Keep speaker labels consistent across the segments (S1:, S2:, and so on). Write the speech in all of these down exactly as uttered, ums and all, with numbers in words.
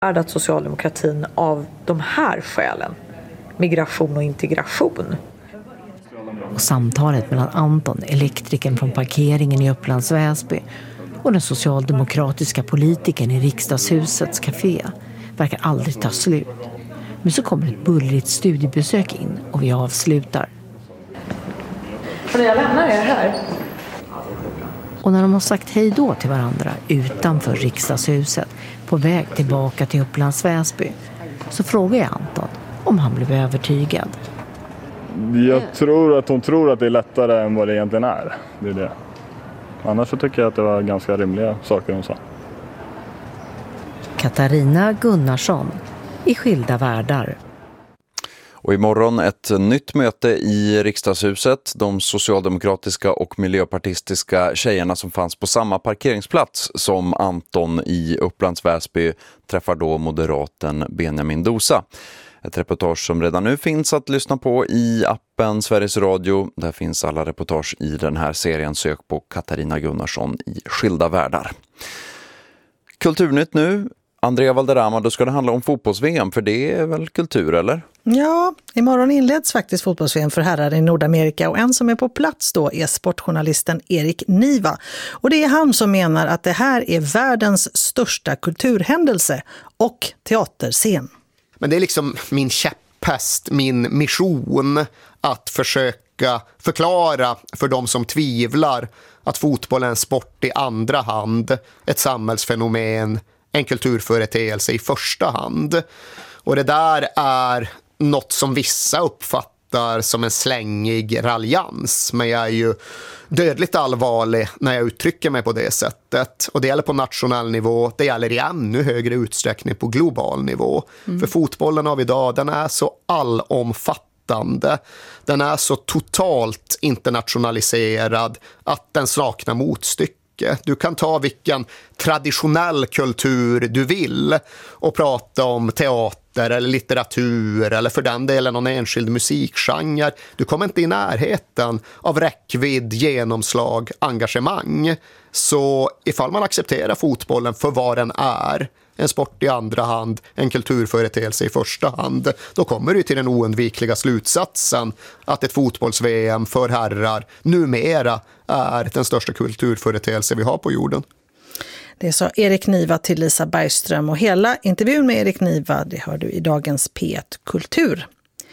S1: Är det att socialdemokratin av de här skälen, migration och integration?
S2: Och samtalet mellan Anton, elektrikern från parkeringen i Upplands Väsby, och den socialdemokratiska politikern i riksdagshusets café verkar aldrig ta slut. Men så kommer ett bullrigt studiebesök in och vi avslutar.
S1: Och jag lämnar er här.
S2: Och när de har sagt hej då till varandra utanför riksdagshuset på väg tillbaka till Upplands Väsby, så frågar jag Anton om han blev övertygad.
S3: Jag tror att hon tror att det är lättare än vad det egentligen är. Det är det. Annars så tycker jag att det var ganska rimliga saker hon sa.
S2: Katarina Gunnarsson i Skilda världar.
S4: Och imorgon ett nytt möte i riksdagshuset. De socialdemokratiska och miljöpartistiska tjejerna som fanns på samma parkeringsplats som Anton i Upplands Väsby träffar då moderaten Benjamin Dosa. Ett reportage som redan nu finns att lyssna på i appen Sveriges Radio. Där finns alla reportage i den här serien. Sök på Katarina Gunnarsson i Skilda världar. Kulturnytt nu. Andrea Valderrama, då ska det handla om fotbolls-V M, för det är väl kultur, eller?
S5: Ja, imorgon inleds faktiskt fotbolls-V M för herrar i Nordamerika, och en som är på plats då är sportjournalisten Erik Niva. Och det är han som menar att det här är världens största kulturhändelse och teaterscen.
S6: Men det är liksom min käpphäst, min mission att försöka förklara för de som tvivlar att fotboll är en sport i andra hand, ett samhällsfenomen, en kulturföreteelse i första hand. Och det där är något som vissa uppfattar som en slängig raljans, men jag är ju dödligt allvarlig när jag uttrycker mig på det sättet. Och det gäller på nationell nivå, det gäller i ännu högre utsträckning på global nivå. Mm. För fotbollen av idag, den är så allomfattande, den är så totalt internationaliserad att den saknar motstycke. Du kan ta vilken traditionell kultur du vill och prata om teater eller litteratur eller för den delen någon enskild musikgenre. Du kommer inte i närheten av räckvidd, genomslag, engagemang. Så ifall man accepterar fotbollen för vad den är, en sport i andra hand, en kulturföreteelse i första hand, då kommer du till den oundvikliga slutsatsen att ett fotbolls-V M för herrar numera är den största kulturföreteelse vi har på jorden.
S5: Det sa Erik Niva till Lisa Bergström, och hela intervjun med Erik Niva det hör du i dagens P ett Kultur.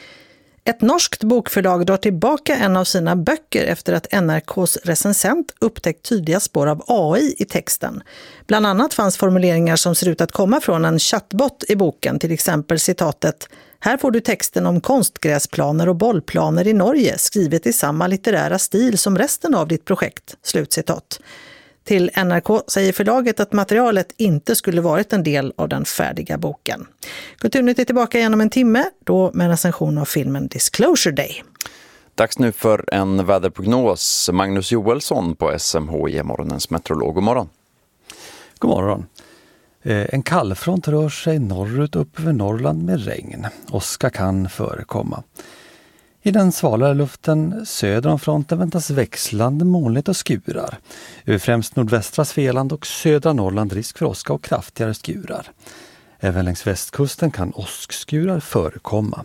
S5: Ett norskt bokförlag drar tillbaka en av sina böcker efter att N R K:s recensent upptäckt tydliga spår av A I i texten. Bland annat fanns formuleringar som ser ut att komma från en chattbot i boken, till exempel citatet "Här får du texten om konstgräsplaner och bollplaner i Norge skrivet i samma litterära stil som resten av ditt projekt." Slutcitat. Till N R K säger förlaget att materialet inte skulle varit en del av den färdiga boken. Kulturnytt är tillbaka igen om en timme, då med recension av filmen Disclosure Day.
S4: Dags nu för en väderprognos. Magnus Joelsson på S M H I, morgonens meteorolog. God morgon.
S7: God morgon. En kallfront rör sig norrut upp över Norrland med regn. Åska kan förekomma. I den svalare luften söder om fronten väntas växlande molnigt och skurar. Över främst nordvästra Svealand och södra Norrland risk för åska och kraftigare skurar. Även längs västkusten kan åskskurar förekomma.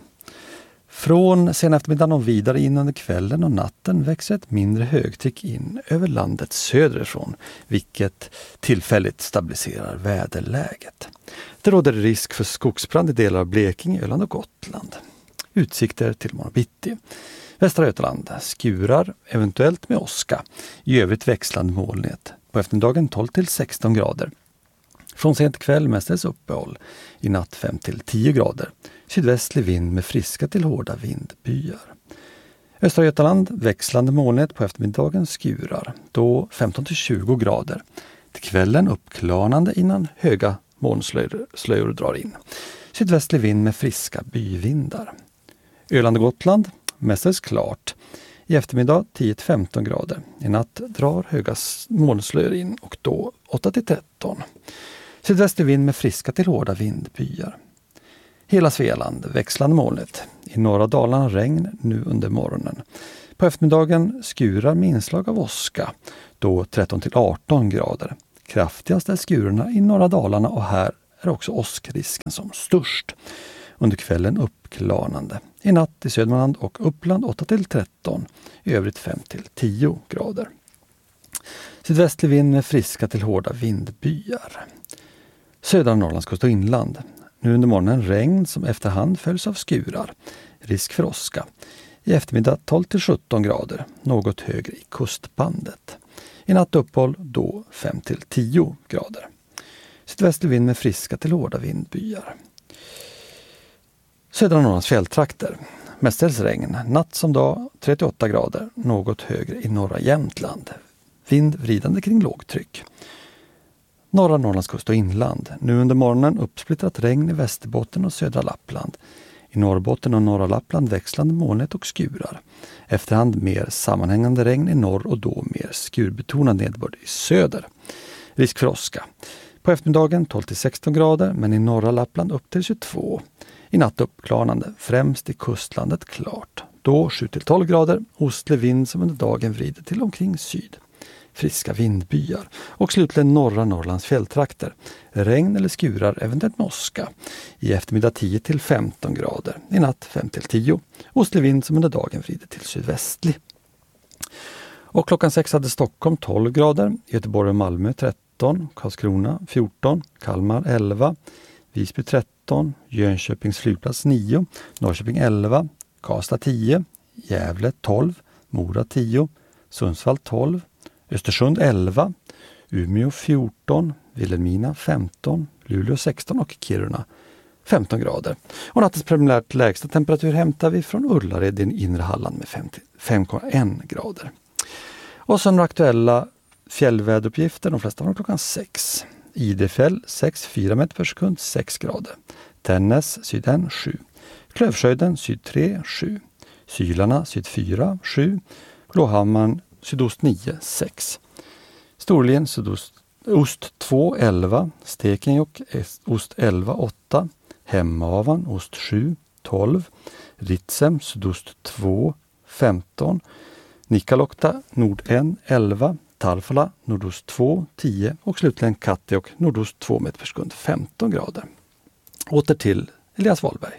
S7: Från sen eftermiddagen och vidare in under kvällen och natten växer ett mindre högtryck in över landet söderifrån, vilket tillfälligt stabiliserar väderläget. Det råder risk för skogsbrand i delar av Blekinge, Öland och Gotland. Utsikter till morgon bitti. Västra Götaland skurar, eventuellt med åska. I övrigt växlande molnighet. På eftermiddagen tolv till sexton grader. Från sent kväll mestadels uppehåll. I natt fem till tio grader. Sydvästlig vind med friska till hårda vindbyar. Östra Götaland växlande molnighet, på eftermiddagen skurar. Då femton till tjugo grader. Till kvällen uppklarnande innan höga molnslöjor drar in. Sydvästlig vind med friska byvindar. Öland och Gotland mestadels klart. I eftermiddag tio till femton grader. I natt drar höga molnslöjor in och då åtta till tretton. Sydvästlig vind med friska till hårda vindbyar. Hela Svealand växlande molnigt. I norra Dalarna regn nu under morgonen. På eftermiddagen skurar med inslag av åska. Då tretton till arton grader. Kraftigast är skurarna i norra Dalarna, och här är också åskrisken som störst. Under kvällen uppklarnande. I natt i Södermanland och Uppland åtta till tretton, i övrigt fem till tio grader. Sydvästlig vind med friska till hårda vindbyar. Södra Norrlandskust och inland. Nu under morgonen regn som efterhand följs av skurar. Risk för åska. I eftermiddag tolv till sjutton grader, något högre i kustbandet. I natt uppehåll då fem till tio grader. Sydvästlig vind med friska till hårda vindbyar. Södra Norrlands fjälltrakter. Mestadels regn, natt som dag trettioåtta grader, något högre i norra Jämtland. Vind vridande kring lågtryck. Norra Norrlandskust och inland. Nu under morgonen uppsplittrat regn i Västerbotten och södra Lappland. I Norrbotten och norra Lappland växlande molnigt och skurar. Efterhand mer sammanhängande regn i norr och då mer skurbetonad nedbörd i söder. Risk för åska. På eftermiddagen tolv till sexton grader, men i norra Lappland upp till tjugotvå. I natt uppklarande, främst i kustlandet klart. Då sju till tolv grader, ostlig vind som under dagen vrider till omkring syd. Friska vindbyar. Och slutligen norra Norrlands fjälltrakter. Regn eller skurar, eventuellt med åska. I eftermiddag tio till femton grader. I natt fem till tio. Ostlig vind som under dagen vrider till sydvästlig. Och klockan sex hade Stockholm tolv grader. Göteborg och Malmö tretton. Karlskrona fjorton. Kalmar elva. Visby tretton. Jönköpings flygplats nio. Norrköping elva. Karlstad tio. Gävle tolv. Mora tio. Sundsvall tolv. Östersund elva, Umeå fjorton, Vilhelmina femton, Luleå sexton och Kiruna femton grader. Och nattens preliminärt lägsta temperatur hämtar vi från Ullared i inre Halland med fem komma en grader. Och så några aktuella fjällväderuppgifter, de flesta var klockan sex. Idefjäll sex komma fyra meter per sekund, sex grader. Tännäs syd ett sju. Klövsjöjden syd tre sju. Sylarna syd fyra sju. Blåhammaren sydost nio sex. Storlien sydost ost två elva. Stekenjokk ost elva åtta. Hemavan ost sju tolv. Ritsem sydost två femton. Nikkaluokta nord ett elva. Tarfala nordost två tio och slutligen Kattejoki nordost två meter per sekund femton grader. Åter till Elias Wahlberg.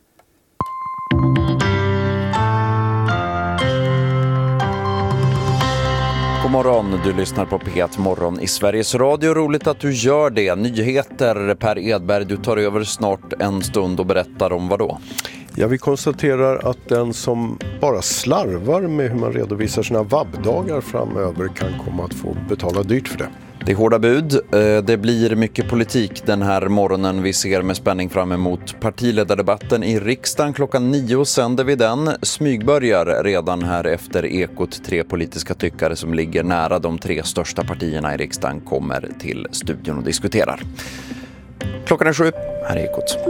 S4: God morgon, du lyssnar på P ett Morgon i Sveriges Radio. Roligt att du gör det. Nyheter, Per Edberg, du tar över snart en stund och berättar om vad då?
S8: Ja, vi konstaterar att den som bara slarvar med hur man redovisar sina vabbdagar framöver kan komma att få betala dyrt för det.
S4: Det är hårda bud. Det blir mycket politik den här morgonen. Vi ser med spänning fram emot partiledardebatten i riksdagen. Klockan nio sänder vi den. Smygbörjar redan här efter Ekot. Tre politiska tyckare som ligger nära de tre största partierna i riksdagen kommer till studion och diskuterar. Klockan är sju. Här är Ekot.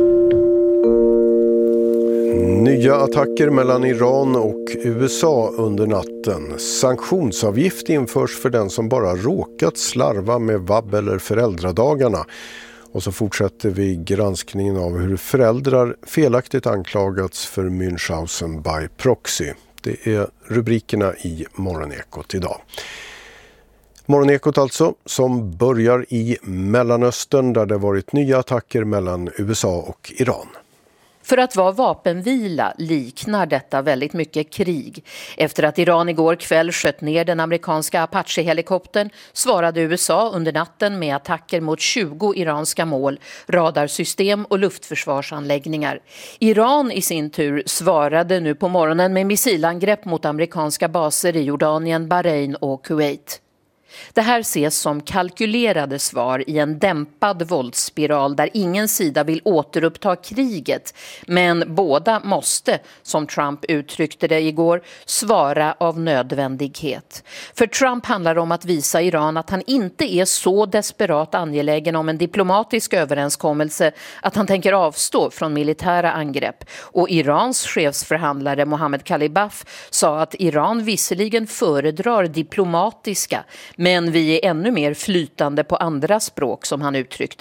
S8: Nya attacker mellan Iran och U S A under natten. Sanktionsavgift införs för den som bara råkat slarva med vabb- eller föräldradagarna. Och så fortsätter vi granskningen av hur föräldrar felaktigt anklagats för Münchhausen by proxy. Det är rubrikerna i Morgonekot idag. Morgonekot alltså, som börjar i Mellanöstern där det varit nya attacker mellan U S A och Iran.
S9: För att vara vapenvila liknar detta väldigt mycket krig. Efter att Iran igår kväll sköt ner den amerikanska Apache-helikoptern svarade U S A under natten med attacker mot tjugo iranska mål, radarsystem och luftförsvarsanläggningar. Iran i sin tur svarade nu på morgonen med missilangrepp mot amerikanska baser i Jordanien, Bahrain och Kuwait. Det här ses som kalkylerade svar i en dämpad våldsspiral där ingen sida vill återuppta kriget, men båda måste, som Trump uttryckte det igår, svara av nödvändighet. För Trump handlar det om att visa Iran att han inte är så desperat angelägen om en diplomatisk överenskommelse att han tänker avstå från militära angrepp. Och Irans chefsförhandlare Mohammed Khalibaf sa att Iran visserligen föredrar diplomatiska, men vi är ännu mer flytande på andra språk, som han uttryckte det.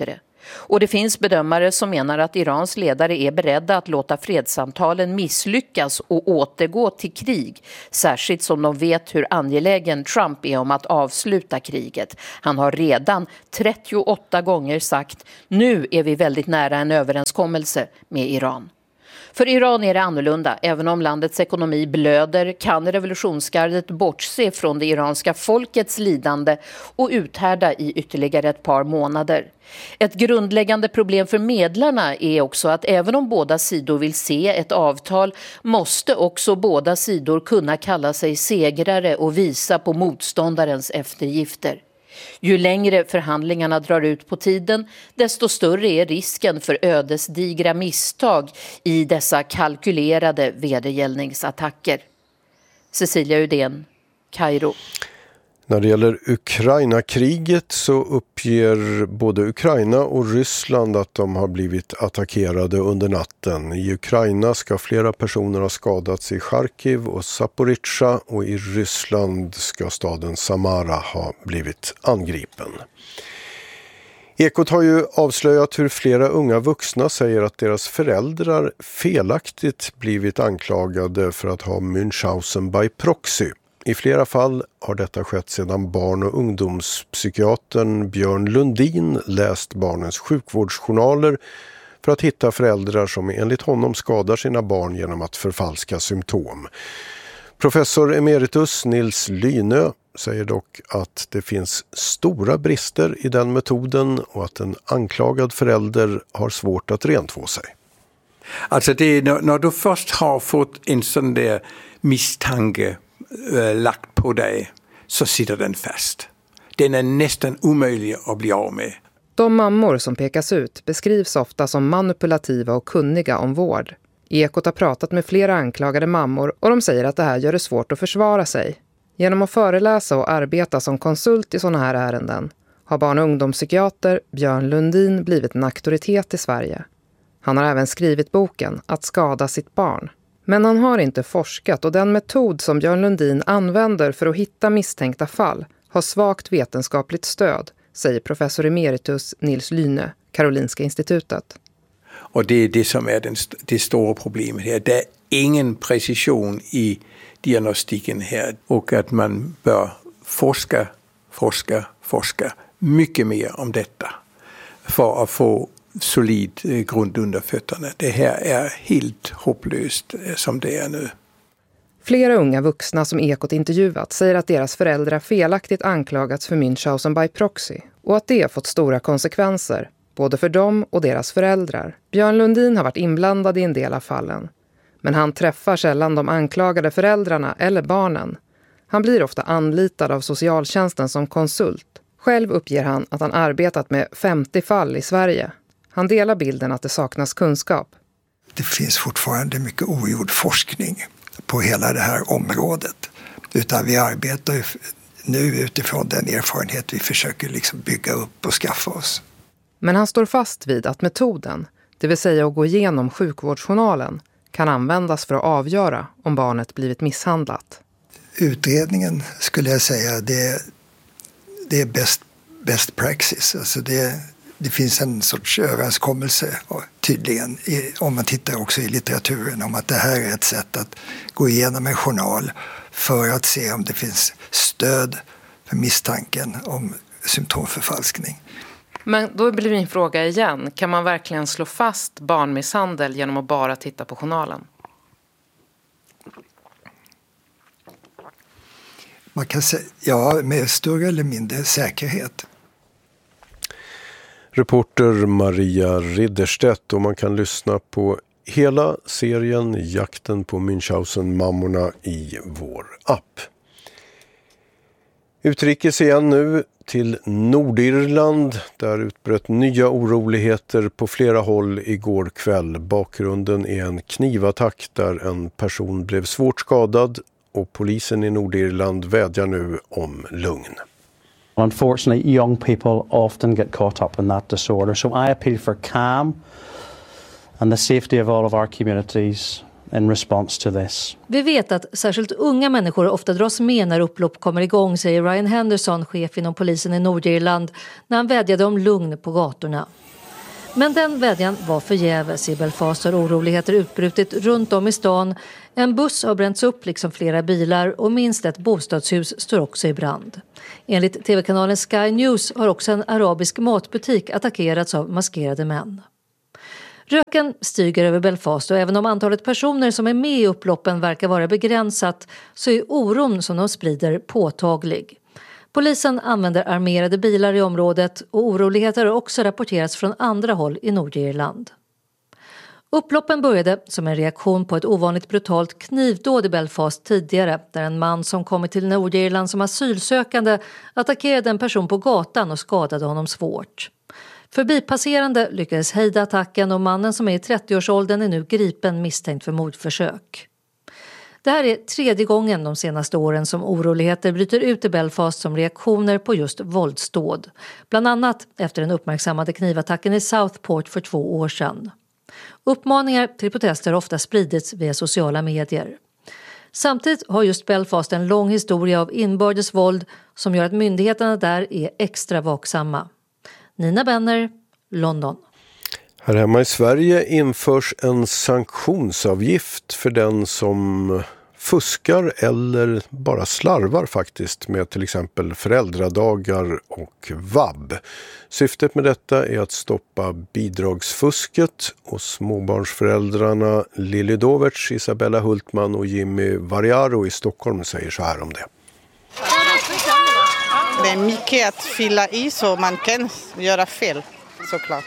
S9: Och det finns bedömare som menar att Irans ledare är beredda att låta fredssamtalen misslyckas och återgå till krig, särskilt som de vet hur angelägen Trump är om att avsluta kriget. Han har redan trettioåtta gånger sagt: nu är vi väldigt nära en överenskommelse med Iran. För Iran är det annorlunda. Även om landets ekonomi blöder kan revolutionsgardet bortse från det iranska folkets lidande och uthärda i ytterligare ett par månader. Ett grundläggande problem för medlarna är också att även om båda sidor vill se ett avtal måste också båda sidor kunna kalla sig segrare och visa på motståndarens eftergifter. Ju längre förhandlingarna drar ut på tiden, desto större är risken för ödesdigra misstag i dessa kalkylerade vedergällningsattacker. Cecilia Udén, Kairo.
S8: När det gäller Ukraina-kriget så uppger både Ukraina och Ryssland att de har blivit attackerade under natten. I Ukraina ska flera personer ha skadats i Charkiv och Zaporizjzja och i Ryssland ska staden Samara ha blivit angripen. Ekot har ju avslöjat hur flera unga vuxna säger att deras föräldrar felaktigt blivit anklagade för att ha Münchhausen by proxy. I flera fall har detta skett sedan barn- och ungdomspsykiatern Björn Lundin läst barnens sjukvårdsjournaler för att hitta föräldrar som enligt honom skadar sina barn genom att förfalska symptom. Professor emeritus Nils Lynö säger dock att det finns stora brister i den metoden och att en anklagad förälder har svårt att rentvå sig.
S10: Alltså det är när, när du först har fått en sån där misstanke äh, lagt på dig så sitter den fast. Den är nästan omöjlig att bli av med.
S11: De mammor som pekas ut beskrivs ofta som manipulativa och kunniga om vård. Ekot har pratat med flera anklagade mammor och de säger att det här gör det svårt att försvara sig. Genom att föreläsa och arbeta som konsult i sådana här ärenden har barn- och ungdomspsykiater Björn Lundin blivit en auktoritet i Sverige. Han har även skrivit boken Att skada sitt barn. Men han har inte forskat och den metod som Björn Lundin använder för att hitta misstänkta fall har svagt vetenskapligt stöd, säger professor emeritus Nils Lynö, Karolinska institutet.
S10: Och det är det som är den, det stora problemet här. Det är ingen precision i diagnostiken här och att man bör forska, forska, forska mycket mer om detta för att få solid grund under fötterna. Det här är helt hopplöst som det är nu.
S11: Flera unga vuxna som Ekot intervjuat säger att deras föräldrar felaktigt anklagats för Münchhausen by proxy och att det har fått stora konsekvenser, både för dem och deras föräldrar. Björn Lundin har varit inblandad i en del av fallen. Men han träffar sällan de anklagade föräldrarna eller barnen. Han blir ofta anlitad av socialtjänsten som konsult. Själv uppger han att han arbetat med femtio fall i Sverige. Han delar bilden att det saknas kunskap.
S12: Det finns fortfarande mycket ogjord forskning på hela det här området. Utan vi arbetar nu utifrån den erfarenhet vi försöker liksom bygga upp och skaffa oss.
S11: Men han står fast vid att metoden, det vill säga att gå igenom sjukvårdsjournalen, kan användas för att avgöra om barnet blivit misshandlat.
S12: Utredningen skulle jag säga det, det är best, best praxis. Alltså det, det finns en sorts överenskommelse tydligen i, om man tittar också i litteraturen om att det här är ett sätt att gå igenom en journal för att se om det finns stöd för misstanken om symptomförfalskning.
S11: Men då blir min fråga igen, kan man verkligen slå fast barnmisshandel genom att bara titta på journalen?
S12: Man kan säga, ja, med större eller mindre säkerhet.
S8: Reporter Maria Ridderstedt, och man kan lyssna på hela serien Jakten på Münchhausen-mammorna i vår app. Utrikes igen nu till Nordirland. Där utbröt nya oroligheter på flera håll igår kväll. Bakgrunden är en knivattack där en person blev svårt skadad och polisen i Nordirland vädjar nu om lugn.
S13: Unfortunately, young people often get caught up in that disorder. So I appeal for calm and the safety of all of our communities in response to this.
S14: Vi vet att särskilt unga människor ofta dras med när upplopp kommer igång, säger Ryan Henderson, chef inom polisen i Nordirland, när han vädjade om lugn på gatorna. Men den vädjan var förgäves. I Belfast har oroligheter utbrutit runt om i stan. En buss har bränts upp liksom flera bilar och minst ett bostadshus står också i brand. Enligt tv-kanalen Sky News har också en arabisk matbutik attackerats av maskerade män. Röken stiger över Belfast och även om antalet personer som är med i upploppen verkar vara begränsat så är oron som de sprider påtaglig. Polisen använder armerade bilar i området och oroligheter har också rapporterats från andra håll i Nordirland. Upploppen började som en reaktion på ett ovanligt brutalt knivdåd i Belfast tidigare där en man som kommit till Nordirland som asylsökande attackerade en person på gatan och skadade honom svårt. Förbipasserande lyckades hejda attacken och mannen som är i trettioårsåldern är nu gripen misstänkt för mordförsök. Det här är tredje gången de senaste åren som oroligheter bryter ut i Belfast som reaktioner på just våldsdåd. Bland annat efter den uppmärksammade knivattacken i Southport för två år sedan. Uppmaningar till protester har ofta spridits via sociala medier. Samtidigt har just Belfast en lång historia av inbördes våld som gör att myndigheterna där är extra vaksamma. Nina Benner, London.
S8: Här hemma i Sverige införs en sanktionsavgift för den som fuskar eller bara slarvar faktiskt med till exempel föräldradagar och vab. Syftet med detta är att stoppa bidragsfusket och småbarnsföräldrarna Lili Doverts, Isabella Hultman och Jimmy Variaro i Stockholm säger så här om det.
S15: Det är mycket att fylla i så man kan göra fel såklart.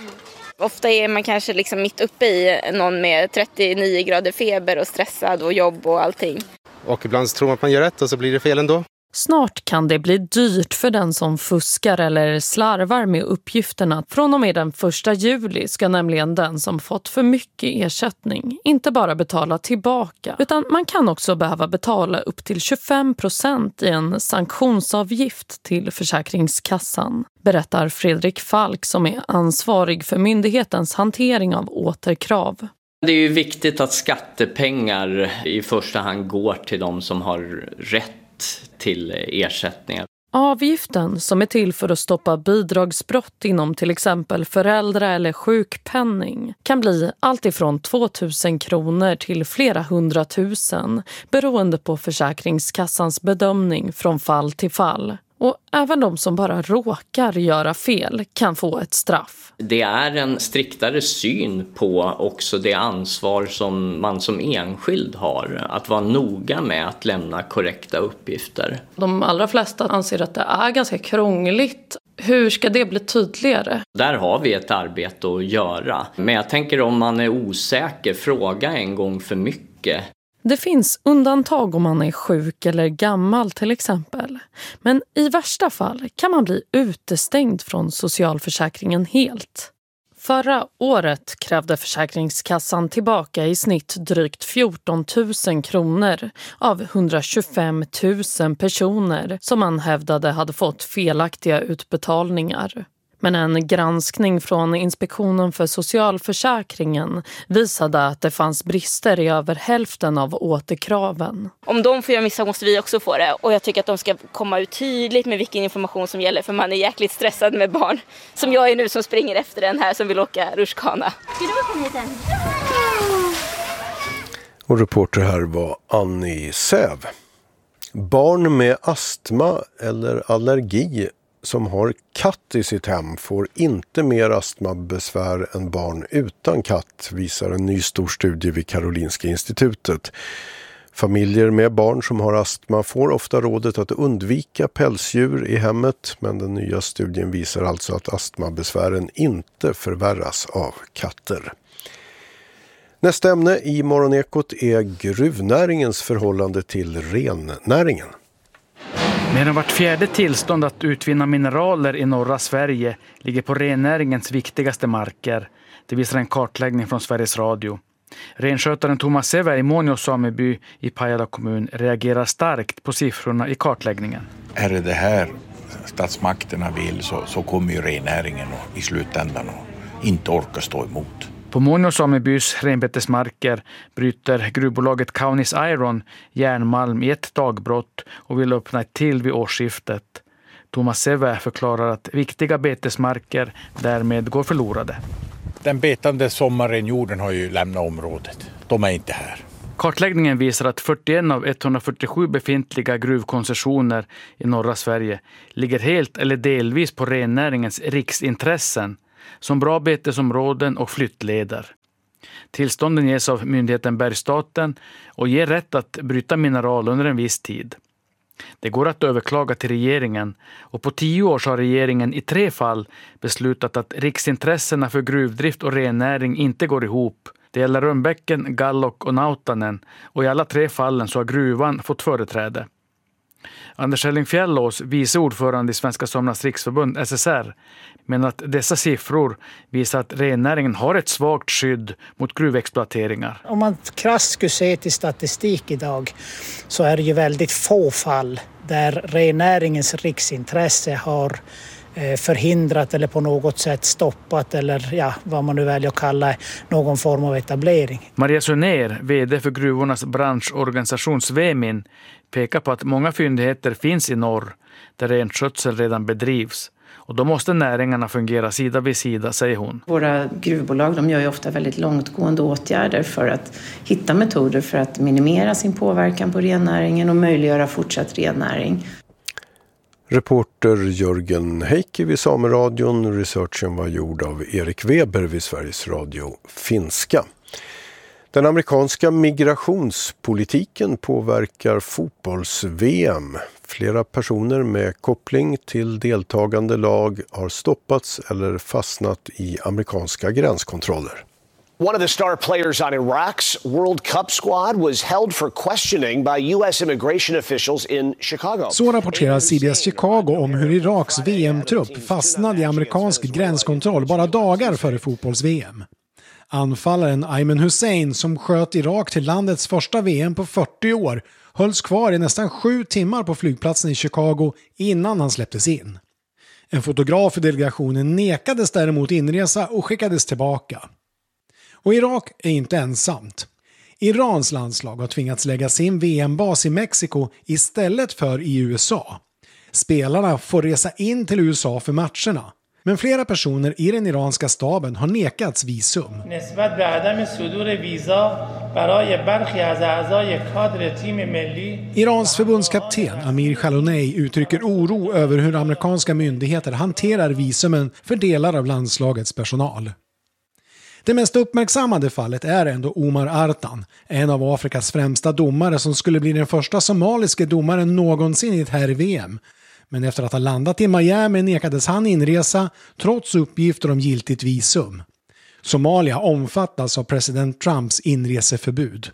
S16: Ofta är man kanske liksom mitt uppe i någon med trettionio grader feber och stressad och jobb och allting.
S17: Och ibland så tror man att man gör rätt och så blir det fel ändå.
S18: Snart kan det bli dyrt för den som fuskar eller slarvar med uppgifterna. Från och med den första juli ska nämligen den som fått för mycket ersättning inte bara betala tillbaka, utan man kan också behöva betala upp till tjugofem procent i en sanktionsavgift till Försäkringskassan, berättar Fredrik Falk som är ansvarig för myndighetens hantering av återkrav.
S19: Det är ju viktigt att skattepengar i första hand går till de som har rätt till ersättningar.
S18: Avgiften, som är till för att stoppa bidragsbrott inom till exempel föräldra- eller sjukpenning, kan bli allt ifrån tvåtusen kronor till flera hundratusen beroende på Försäkringskassans bedömning från fall till fall. Och även de som bara råkar göra fel kan få ett straff.
S19: Det är en striktare syn på också det ansvar som man som enskild har. Att vara noga med att lämna korrekta uppgifter.
S18: De allra flesta anser att det är ganska krångligt. Hur ska det bli tydligare?
S19: Där har vi ett arbete att göra. Men jag tänker om man är osäker, fråga en gång för mycket.
S18: Det finns undantag om man är sjuk eller gammal till exempel. Men i värsta fall kan man bli utestängd från socialförsäkringen helt. Förra året krävde Försäkringskassan tillbaka i snitt drygt fjorton tusen kronor av hundratjugofem tusen personer som man hävdade hade fått felaktiga utbetalningar. Men en granskning från Inspektionen för socialförsäkringen visade att det fanns brister i över hälften av återkraven.
S16: Om de får göra misstag måste vi också få det. Och jag tycker att de ska komma ut tydligt med vilken information som gäller. För man är jäkligt stressad med barn. Som jag är nu som springer efter den här som vill åka rutschkana. Ska du komma hit än?
S8: Och reporter här var Annie Säv. Barn med astma eller allergi som har katt i sitt hem får inte mer astmabesvär än barn utan katt, visar en ny stor studie vid Karolinska institutet. Familjer med barn som har astma får ofta rådet att undvika pälsdjur i hemmet, men den nya studien visar alltså att astmabesvären inte förvärras av katter. Nästa ämne i Morgonekot är gruvnäringens förhållande till rennäringen.
S20: Mer än vart fjärde tillstånd att utvinna mineraler i norra Sverige ligger på rennäringens viktigaste marker. Det visar en kartläggning från Sveriges Radio. Renskötaren Thomas Sever i Månio sameby i Pajala kommun reagerar starkt på siffrorna i kartläggningen.
S21: Är det det här statsmakterna vill så, så kommer ju rennäringen och, i slutändan och inte orka stå emot.
S20: På Månio samebys renbetesmarker bryter gruvbolaget Kaunis Iron järnmalm i ett dagbrott och vill öppna ett till vid årsskiftet. Thomas Sever förklarar att viktiga betesmarker därmed går förlorade.
S21: Den betande sommarrenjorden har ju lämnat området. De är inte här.
S20: Kartläggningen visar att fyrtioen av etthundrafyrtiosju befintliga gruvkoncessioner i norra Sverige ligger helt eller delvis på rennäringens riksintressen som bra betesområden och flyttleder. Tillstånden ges av myndigheten Bergsstaten och ger rätt att bryta mineral under en viss tid. Det går att överklaga till regeringen och på tio år så har regeringen i tre fall beslutat att riksintressena för gruvdrift och rennäring inte går ihop. Det gäller Rönnbäcken, Gallok och Nautanen och i alla tre fallen så har gruvan fått företräde. Anders Hellingfjällås, vice ordförande i Svenska Samernas Riksförbund S S R, menar att dessa siffror visar att rennäringen har ett svagt skydd mot gruvexploateringar.
S1: Om man krasst skulle se till statistik idag så är det ju väldigt få fall där rennäringens riksintresse har förhindrat eller på något sätt stoppat eller ja, vad man nu väljer att kalla någon form av etablering.
S20: Maria Sunér, vd för gruvornas branschorganisation Svemin, pekar på att många fyndigheter finns i norr där renskötsel redan bedrivs. Och då måste näringarna fungera sida vid sida, säger hon.
S22: Våra gruvbolag de gör ju ofta väldigt långtgående åtgärder för att hitta metoder för att minimera sin påverkan på rennäringen och möjliggöra fortsatt rennäring.
S8: Reporter Jörgen Heikki vid Sameradion. Researchen var gjord av Erik Weber vid Sveriges Radio Finska. Den amerikanska migrationspolitiken påverkar fotbolls-V M. Flera personer med koppling till deltagande lag har stoppats eller fastnat i amerikanska gränskontroller.
S23: One of the star players on Iraq's World Cup squad was held for questioning by U S immigration officials in Chicago.
S24: Så rapporterar C B S Chicago om hur Iraks V M-trupp fastnade i amerikansk gränskontroll bara dagar före fotbolls-V M. Anfallaren Ayman Hussein, som sköt Irak till landets första V M på fyrtio år, hölls kvar i nästan sju timmar på flygplatsen i Chicago innan han släpptes in. En fotograf i delegationen nekades däremot inresa och skickades tillbaka. Och Irak är inte ensamt. Irans landslag har tvingats lägga sin V M-bas i Mexiko istället för i U S A. Spelarna får resa in till U S A för matcherna. Men flera personer i den iranska staben har nekats visum. Irans förbundskapten Amir Khalonei uttrycker oro över hur amerikanska myndigheter hanterar visumen för delar av landslagets personal. Det mest uppmärksammade fallet är ändå Omar Artan, en av Afrikas främsta domare som skulle bli den första somaliske domaren någonsin i ett herr-V M. Men efter att ha landat i Miami nekades han inresa trots uppgifter om giltigt visum. Somalia omfattas av president Trumps inreseförbud.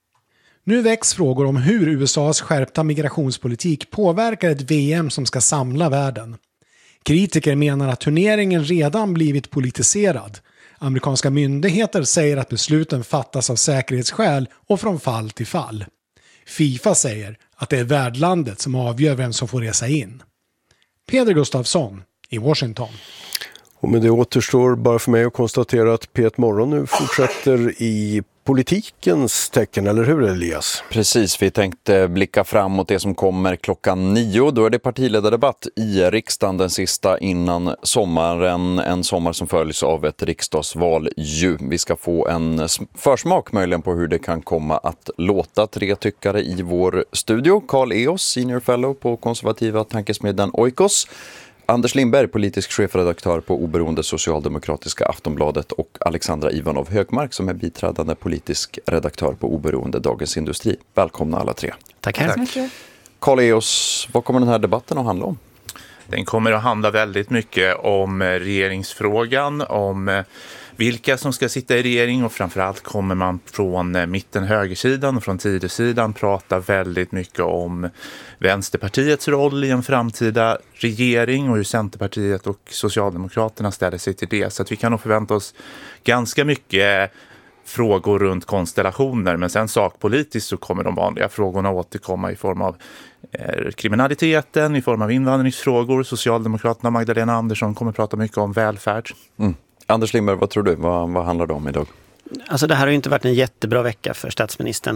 S24: Nu väcks frågor om hur U S A:s skärpta migrationspolitik påverkar ett V M som ska samla världen. Kritiker menar att turneringen redan blivit politiserad. Amerikanska myndigheter säger att besluten fattas av säkerhetsskäl och från fall till fall. FIFA säger att det är värdlandet som avgör vem som får resa in. Peder Gustafsson i Washington.
S8: Och med det återstår bara för mig att konstatera att P ett Morgon nu fortsätter i politikens tecken, eller hur Elias?
S4: Precis, vi tänkte blicka fram mot det som kommer klockan nio. Då är det partiledardebatt i riksdagen, den sista innan sommaren. En sommar som följs av ett riksdagsval ju. Vi ska få en försmak möjligen på hur det kan komma att låta. Tre tyckare i vår studio. Carl Eos, senior fellow på konservativa tankesmedjan Oikos. Anders Lindberg, politisk chefredaktör på oberoende socialdemokratiska Aftonbladet, och Alexandra Ivanov Högmark som är biträdande politisk redaktör på oberoende Dagens Industri. Välkomna alla tre.
S25: Tackar. Tack.
S4: Carl Eos, vad kommer den här debatten att handla om?
S26: Den kommer att handla väldigt mycket om regeringsfrågan, om vilka som ska sitta i regering, och framförallt kommer man från mitten högersidan och från Tidösidan prata väldigt mycket om Vänsterpartiets roll i en framtida regering och hur Centerpartiet och Socialdemokraterna ställer sig till det. Så att vi kan nog förvänta oss ganska mycket frågor runt konstellationer, men sen sakpolitiskt så kommer de vanliga frågorna återkomma i form av eh, kriminaliteten, i form av invandringsfrågor. Socialdemokraterna Magdalena Andersson kommer prata mycket om välfärd.
S4: Mm. Anders Lindberg, vad tror du? Vad, vad handlar det om idag?
S25: Alltså det här har ju inte varit en jättebra vecka för statsministern.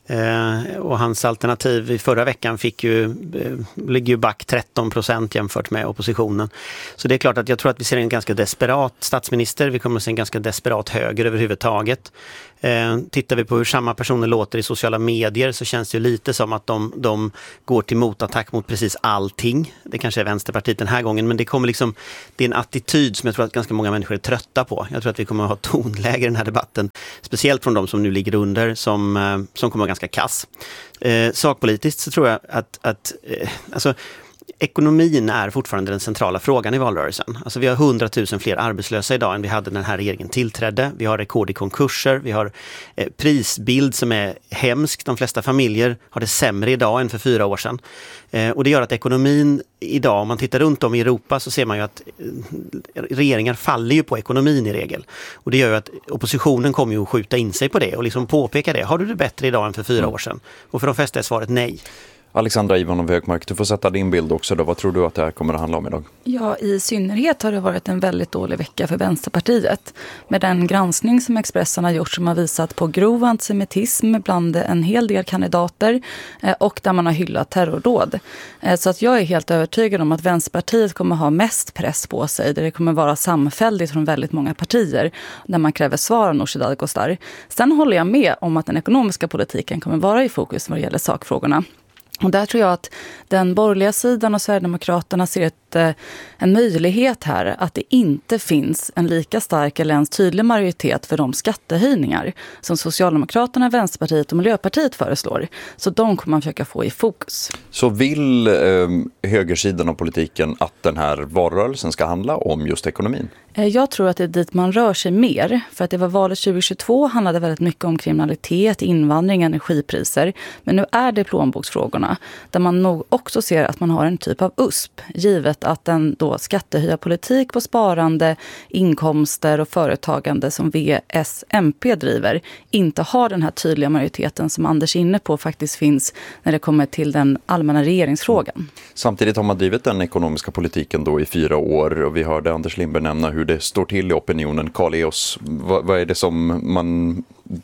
S2: Eh, och hans alternativ i förra veckan fick ju, eh, ligger ju back tretton procent jämfört med oppositionen. Så det är klart att jag tror att vi ser en ganska desperat statsminister. Vi kommer att se en ganska desperat höger överhuvudtaget. Eh, tittar vi på hur samma personer låter i sociala medier så känns det ju lite som att de, de går till motattack mot precis allting. Det kanske är Vänsterpartiet den här gången, men det kommer liksom, det är en attityd som jag tror att ganska många människor är trötta på. Jag tror att vi kommer att ha tonläge i den här debatten, speciellt från de som nu ligger under, som, eh, som kommer att vara ganska kass. Eh, sakpolitiskt så tror jag att, att eh, alltså, ekonomin är fortfarande den centrala frågan i valrörelsen. Alltså vi har hundratusen fler arbetslösa idag än vi hade när den här regeringen tillträdde. Vi har rekord i konkurser, vi har eh, prisbild som är hemsk. De flesta familjer har det sämre idag än för fyra år sedan. Eh, och det gör att ekonomin idag, om man tittar runt om i Europa så ser man ju att eh, regeringar faller ju på ekonomin i regel. Och det gör ju att oppositionen kommer ju att skjuta in sig på det och liksom påpeka det. Har du det bättre idag än för fyra år sedan? Och för de flesta är svaret nej.
S4: Alexandra Ivanov Högmark, du får sätta din bild också då. Vad tror du att det här kommer att handla om idag?
S3: Ja, i synnerhet har det varit en väldigt dålig vecka för Vänsterpartiet. Med den granskning som Expressen har gjort som har visat på grov antisemitism bland en hel del kandidater och där man har hyllat terrordåd. Så att jag är helt övertygad om att Vänsterpartiet kommer ha mest press på sig, där det kommer vara samfälligt från väldigt många partier när man kräver svar av Nooshi Dadgostar. Sen håller jag med om att den ekonomiska politiken kommer vara i fokus vad det gäller sakfrågorna. Och där tror jag att den borgerliga sidan och Sverigedemokraterna ser ett, en möjlighet här att det inte finns en lika stark eller ens tydlig majoritet för de skattehöjningar som Socialdemokraterna, Vänsterpartiet och Miljöpartiet föreslår. Så de kommer man försöka få i fokus.
S4: Så vill eh, högersidan av politiken att den här valrörelsen ska handla om just ekonomin?
S3: Jag tror att det är dit man rör sig mer. För att det var valet tjugo tjugotvå handlade väldigt mycket om kriminalitet, invandring, energipriser. Men nu är det plånboksfrågorna. Där man nog också ser att man har en typ av U S P. Givet att en då skattehöjarpolitik på sparande, inkomster och företagande som V S M P driver inte har den här tydliga majoriteten som Anders är inne på faktiskt finns när det kommer till den allmänna regeringsfrågan.
S4: Samtidigt har man drivit den ekonomiska politiken då i fyra år och vi hörde Anders Lindberg nämna hur det står till i opinionen. Carl Eos, vad, vad är det som man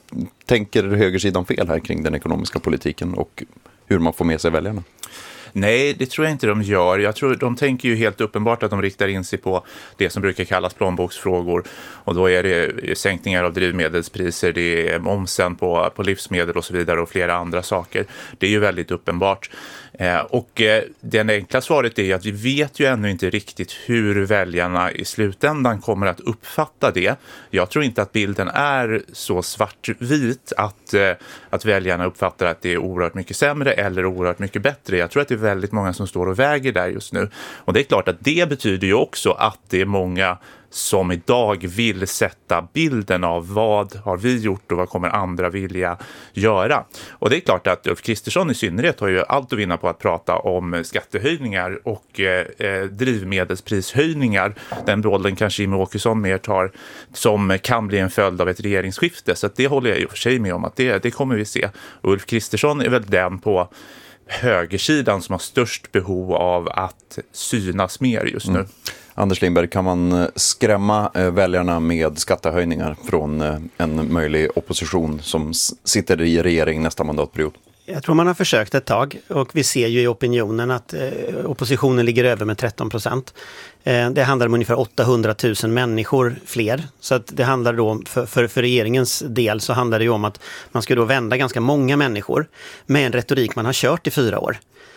S4: tänker högersidan fel här kring den ekonomiska politiken och hur man får med sig väljarna?
S26: Nej, det tror jag inte de gör. Jag tror de tänker ju helt uppenbart att de riktar in sig på det som brukar kallas plånboksfrågor. Och då är det sänkningar av drivmedelspriser, det är momsen på, på livsmedel och så vidare och flera andra saker. Det är ju väldigt uppenbart. Eh, och eh, det enkla svaret är att vi vet ju ännu inte riktigt hur väljarna i slutändan kommer att uppfatta det. Jag tror inte att bilden är så svartvit att, eh, att väljarna uppfattar att det är oerhört mycket sämre eller oerhört mycket bättre. Jag tror att det är väldigt många som står och väger där just nu. Och det är klart att det betyder ju också att det är många som idag vill sätta bilden av vad har vi gjort och vad kommer andra vilja göra. Och det är klart att Ulf Kristersson i synnerhet har ju allt att vinna på att prata om skattehöjningar och eh, drivmedelsprishöjningar. Den rollen kanske Jimmie Åkesson mer tar som kan bli en följd av ett regeringsskifte. Så att det håller jag ju för sig med om att det, det kommer vi se. Och Ulf Kristersson är väl den på högersidan som har störst behov av att synas mer just nu. Mm.
S4: Anders Lindberg, kan man skrämma väljarna med skattehöjningar från en möjlig opposition som sitter i regering nästa mandatperiod?
S2: Jag tror man har försökt ett tag och vi ser ju i opinionen att eh, oppositionen ligger över med tretton procent. Eh, det handlar om ungefär åttahundratusen människor fler. Så att det handlar då för, för, för regeringens del så handlar det ju om att man ska då vända ganska många människor med en retorik man har kört i fyra år.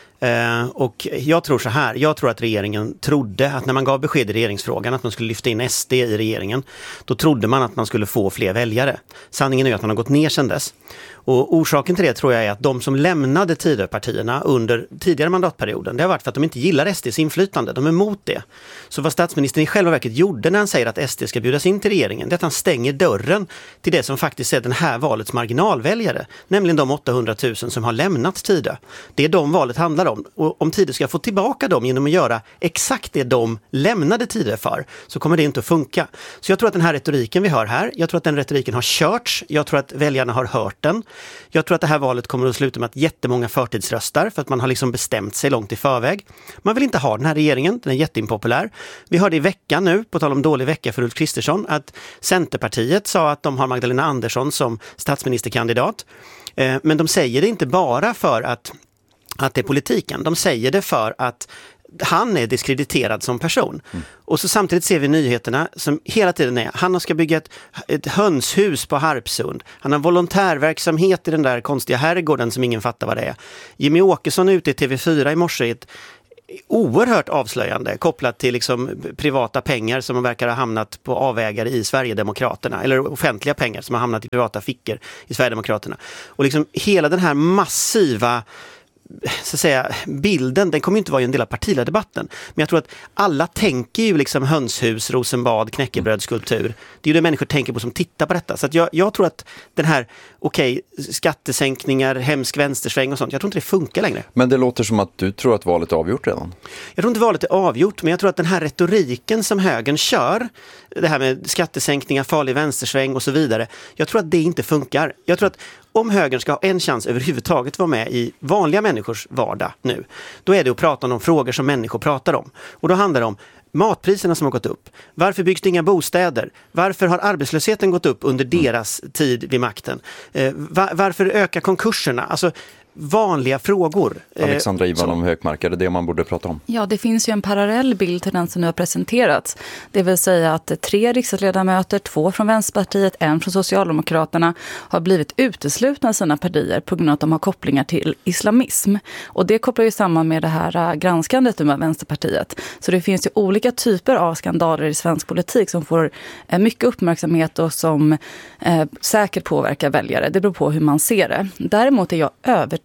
S2: Uh, och jag tror så här, jag tror att regeringen trodde att när man gav besked i regeringsfrågan att man skulle lyfta in S D i regeringen, då trodde man att man skulle få fler väljare. Sanningen är att man har gått ner sedan dess. Och orsaken till det tror jag är att de som lämnade Tidöpartierna under tidigare mandatperioden, det har varit för att de inte gillar S D:s inflytande, de är emot det. Så vad statsministern i själva verket gjorde när han säger att S D ska bjudas in till regeringen, det är att han stänger dörren till det som faktiskt är den här valets marginalväljare, nämligen de åttahundratusen som har lämnat Tidö. Det är de valet handlar pratar om. Och om Tider ska få tillbaka dem genom att göra exakt det de lämnade Tider för, så kommer det inte att funka. Så jag tror att den här retoriken vi hör här, jag tror att den retoriken har körts. Jag tror att väljarna har hört den. Jag tror att det här valet kommer att sluta med att jättemånga förtidsröstar för att man har liksom bestämt sig långt i förväg. Man vill inte ha den här regeringen, den är jätteimpopulär. Vi hörde i veckan nu, på tal om dålig vecka för Ulf Kristersson, att Centerpartiet sa att de har Magdalena Andersson som statsministerkandidat. Eh, men de säger det inte bara för att, att det är politiken. De säger det för att han är diskrediterad som person. Mm. Och så samtidigt ser vi nyheterna som hela tiden är, han ska bygga ett, ett hönshus på Harpsund. Han har volontärverksamhet i den där konstiga herrgården som ingen fattar vad det är. Jimmy Åkesson ute i T V fyra i morse i ett oerhört avslöjande kopplat till liksom privata pengar som verkar ha hamnat på avvägar i Sverigedemokraterna, eller offentliga pengar som har hamnat i privata fickor i Sverigedemokraterna. Och liksom hela den här massiva så att säga, bilden, den kommer ju inte vara en del av partiledardebatten. Men jag tror att alla tänker ju liksom hönshus, Rosenbad, knäckebrödskulptur. Det är ju det människor tänker på som tittar på detta. Så att jag, jag tror att den här, okej, okay, skattesänkningar, hemsk vänstersväng och sånt, jag tror inte det funkar längre.
S4: Men det låter som att du tror att valet är avgjort redan.
S2: Jag tror inte valet är avgjort, men jag tror att den här retoriken som högern kör, det här med skattesänkningar, farlig vänstersväng och så vidare, jag tror att det inte funkar. Jag tror att om högern ska ha en chans överhuvudtaget att vara med i vanliga människors vardag nu, då är det att prata om de frågor som människor pratar om. Och då handlar det om matpriserna som har gått upp. Varför byggs det inga bostäder? Varför har arbetslösheten gått upp under deras tid vid makten? Eh, var, varför ökar konkurserna? Alltså vanliga frågor.
S4: Alexandra Ivanov Hökmark, är det det man borde prata om?
S3: Ja, det finns ju en parallell bild till den som nu har presenterats. Det vill säga att tre riksdagsledamöter, två från Vänsterpartiet, en från Socialdemokraterna, har blivit uteslutna i sina partier på grund av att de har kopplingar till islamism. Och det kopplar ju samman med det här granskandet med Vänsterpartiet. Så det finns ju olika typer av skandaler i svensk politik som får mycket uppmärksamhet och som eh, säkert påverkar väljare. Det beror på hur man ser det. Däremot är jag övertygad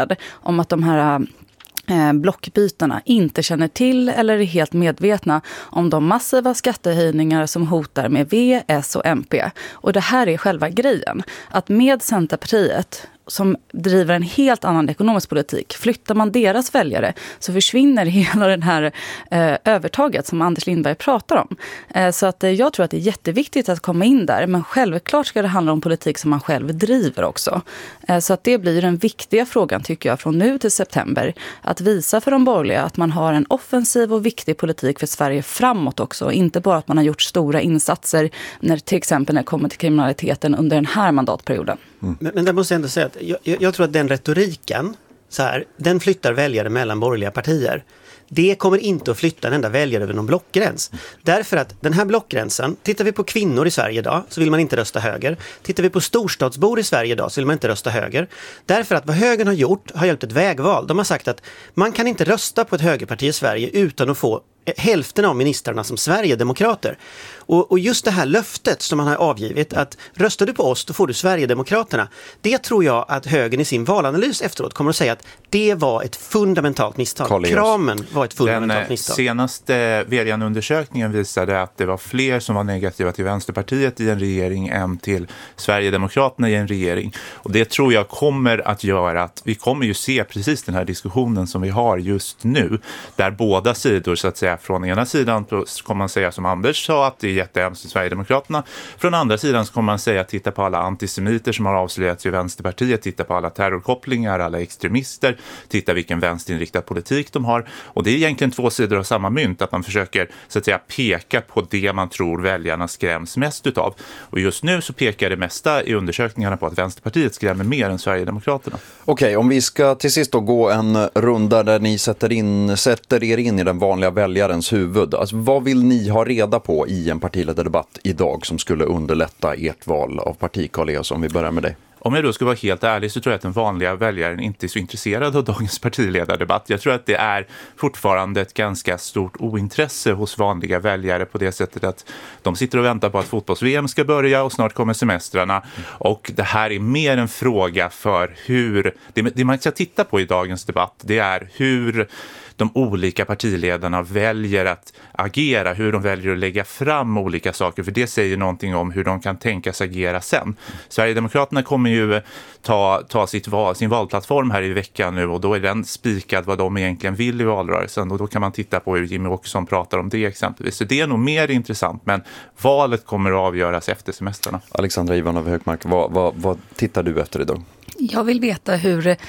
S3: om att de här eh, blockbytarna inte känner till eller är helt medvetna om de massiva skattehöjningar som hotar med V, S och M P. Och det här är själva grejen. Att med Centerpartiet som driver en helt annan ekonomisk politik, flyttar man deras väljare så försvinner hela den här eh, övertaget som Anders Lindberg pratar om. Eh, så att eh, jag tror att det är jätteviktigt att komma in där, men självklart ska det handla om politik som man själv driver också. Eh, så att det blir den viktiga frågan tycker jag från nu till september, att visa för de borgerliga att man har en offensiv och viktig politik för Sverige framåt också, inte bara att man har gjort stora insatser när till exempel när det kommer till kriminaliteten under den här mandatperioden.
S2: Mm. Men, men det måste jag ändå säga att jag, jag tror att den retoriken så här, den flyttar väljare mellan borgerliga partier. Det kommer inte att flytta en enda väljare över någon blockgräns. Mm. Därför att den här blockgränsen, tittar vi på kvinnor i Sverige idag så vill man inte rösta höger. Tittar vi på storstadsbor i Sverige idag så vill man inte rösta höger. Därför att vad högern har gjort har hjälpt ett vägval. De har sagt att man kan inte rösta på ett högerparti i Sverige utan att få hälften av ministrarna som Sverigedemokrater. Och, och just det här löftet som man har avgivit, att röstar du på oss då får du Sverigedemokraterna. Det tror jag att högern i sin valanalys efteråt kommer att säga att det var ett fundamentalt misstag.
S26: Carl-Eos.
S2: Kramen var ett fundamentalt
S26: Den
S2: misstag.
S26: Senaste väljarundersökningen visade att det var fler som var negativa till Vänsterpartiet i en regering än till Sverigedemokraterna i en regering. Och det tror jag kommer att göra att vi kommer ju se precis den här diskussionen som vi har just nu, där båda sidor så att säga, från ena sidan kommer man säga som Anders sa att det är jättehemskt i Sverigedemokraterna. Från andra sidan så kommer man säga titta på alla antisemiter som har avslöjats i Vänsterpartiet, titta på alla terrorkopplingar, alla extremister, titta vilken vänsterinriktad politik de har. Och det är egentligen två sidor av samma mynt, att man försöker så att säga peka på det man tror väljarna skräms mest utav. Och just nu så pekar det mesta i undersökningarna på att Vänsterpartiet skrämmer mer än Sverigedemokraterna.
S4: Okej, okay, om vi ska till sist då gå en runda där ni sätter, in, sätter er in i den vanliga väljarens huvud. Alltså, vad vill ni ha reda på i en partiledardebatt idag som skulle underlätta ert val av parti, Carl-Eos, om vi börjar med dig?
S26: Om jag då ska vara helt ärlig så tror jag att den vanliga väljaren inte är så intresserad av dagens partiledardebatt. Jag tror att det är fortfarande ett ganska stort ointresse hos vanliga väljare på det sättet att de sitter och väntar på att fotbolls-V M ska börja och snart kommer semestrarna. Och det här är mer en fråga för hur... Det, det man ska titta på i dagens debatt, det är hur de olika partiledarna väljer att agera, hur de väljer att lägga fram olika saker, för det säger någonting om hur de kan tänkas agera sen. Sverigedemokraterna kommer ju ta, ta sitt val, sin valplattform här i veckan nu, och då är den spikad vad de egentligen vill i valrörelsen, och då kan man titta på hur Jimmy Åkesson pratar om det exempelvis. Så det är nog mer intressant, men valet kommer att avgöras efter semesterna.
S4: Alexandra Ivanov Högmark, vad, vad, vad tittar du efter idag?
S3: Jag vill veta hur eh,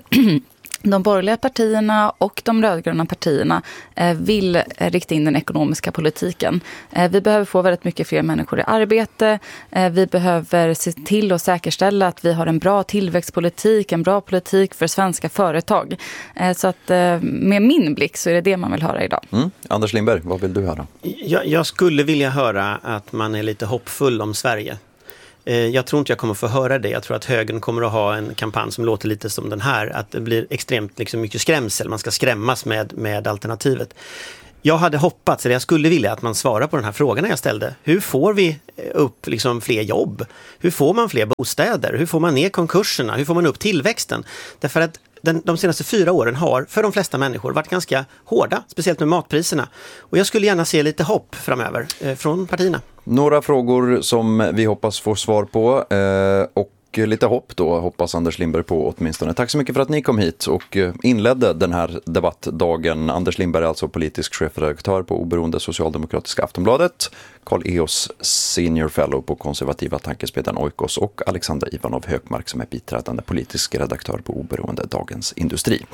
S3: de borgerliga partierna och de rödgröna partierna eh, vill eh, rikta in den ekonomiska politiken. Eh, vi behöver få väldigt mycket fler människor i arbete. Eh, vi behöver se till att säkerställa att vi har en bra tillväxtpolitik, en bra politik för svenska företag. Eh, så att eh, med min blick så är det det man vill höra idag.
S4: Mm. Anders Lindberg, vad vill du höra?
S2: Jag, jag skulle vilja höra att man är lite hoppfull om Sverige. Jag tror inte jag kommer få höra det. Jag tror att högern kommer att ha en kampanj som låter lite som den här. Att det blir extremt liksom, mycket skrämsel. Man ska skrämmas med, med alternativet. Jag hade hoppats, eller jag skulle vilja att man svarar på den här frågan jag ställde. Hur får vi upp liksom, fler jobb? Hur får man fler bostäder? Hur får man ner konkurserna? Hur får man upp tillväxten? Därför att den, de senaste fyra åren har för de flesta människor varit ganska hårda, speciellt med matpriserna. Och jag skulle gärna se lite hopp framöver eh, från partierna.
S4: Några frågor som vi hoppas få svar på eh, och lite hopp då hoppas Anders Lindberg på åtminstone. Tack så mycket för att ni kom hit och inledde den här debattdagen. Anders Lindberg är alltså politisk chefredaktör på oberoende Socialdemokratiska Aftonbladet, Carl Eos senior fellow på konservativa tankesmedjan Oikos och Alexandra Ivanov Högmark som är biträdande politisk redaktör på oberoende Dagens Industri.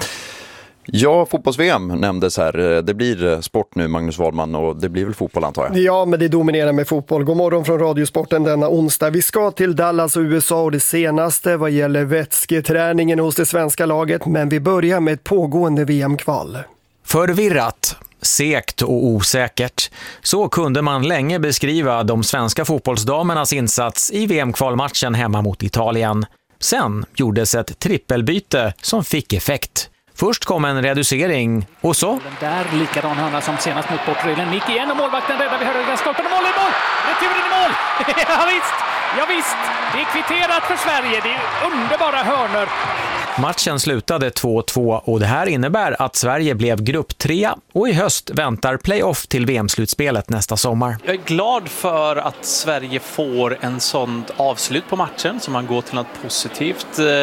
S4: Ja, fotbolls-V M nämndes här. Det blir sport nu, Magnus Wahlman, och det blir väl fotboll antar jag?
S5: Ja, men det dominerar med fotboll. God morgon från Radiosporten denna onsdag. Vi ska till Dallas och U S A och det senaste vad gäller vätsketräningen hos det svenska laget, men vi börjar med ett pågående V M-kval.
S6: Förvirrat, segt och osäkert. Så kunde man länge beskriva de svenska fotbollsdamernas insats i V M-kvalmatchen hemma mot Italien. Sen gjordes ett trippelbyte som fick effekt. Först kom en reducering och så...
S7: Den där likadan hörna som senast mot bortregeln. Nick igen och målvakten räddar vid högra stolpen och mål i mål! Returen i mål! ja visst, ja visst! Det är kvitterat för Sverige, det är underbara hörnor.
S6: Matchen slutade två två och det här innebär att Sverige blev grupptrea och i höst väntar playoff till V M-slutspelet nästa sommar.
S9: Jag är glad för att Sverige får en sånt avslut på matchen så man går till något positivt.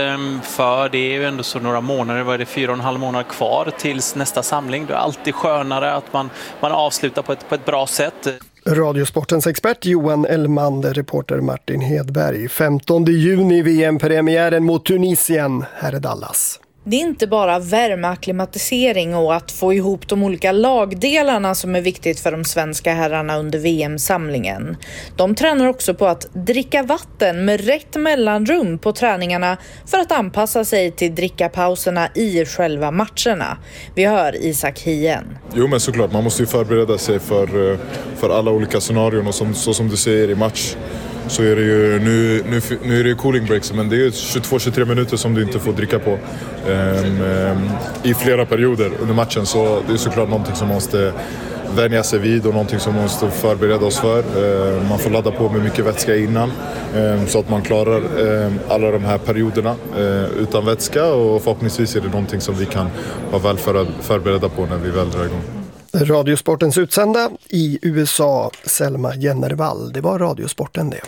S9: För det är ju ändå så några månader, vad är det, fyra och en halv månad kvar tills nästa samling. Det är alltid skönare att man, man avslutar på ett, på ett bra sätt.
S5: Radiosportens expert Johan Elmander, reporter Martin Hedberg. femtonde juni V M-premiären mot Tunisien. Här är Dallas.
S10: Det är inte bara värmeakklimatisering och att få ihop de olika lagdelarna som är viktigt för de svenska herrarna under V M-samlingen. De tränar också på att dricka vatten med rätt mellanrum på träningarna för att anpassa sig till drickapauserna i själva matcherna. Vi hör Isak Hien.
S25: Jo men såklart, man måste ju förbereda sig för, för alla olika scenarion och som, så som du säger i match. Så är det ju, nu, nu, nu är det ju cooling breaks, men det är ju tjugotvå till tjugotre minuter som du inte får dricka på um, um, i flera perioder under matchen. Så det är såklart någonting som måste vänja sig vid och någonting som måste förbereda oss för. Uh, man får ladda på med mycket vätska innan um, så att man klarar um, alla de här perioderna uh, utan vätska, och förhoppningsvis är det någonting som vi kan vara väl för, förberedda på när vi väl drar igång.
S5: Radiosportens utsända i U S A, Selma Jennervall. Det var Radiosporten det.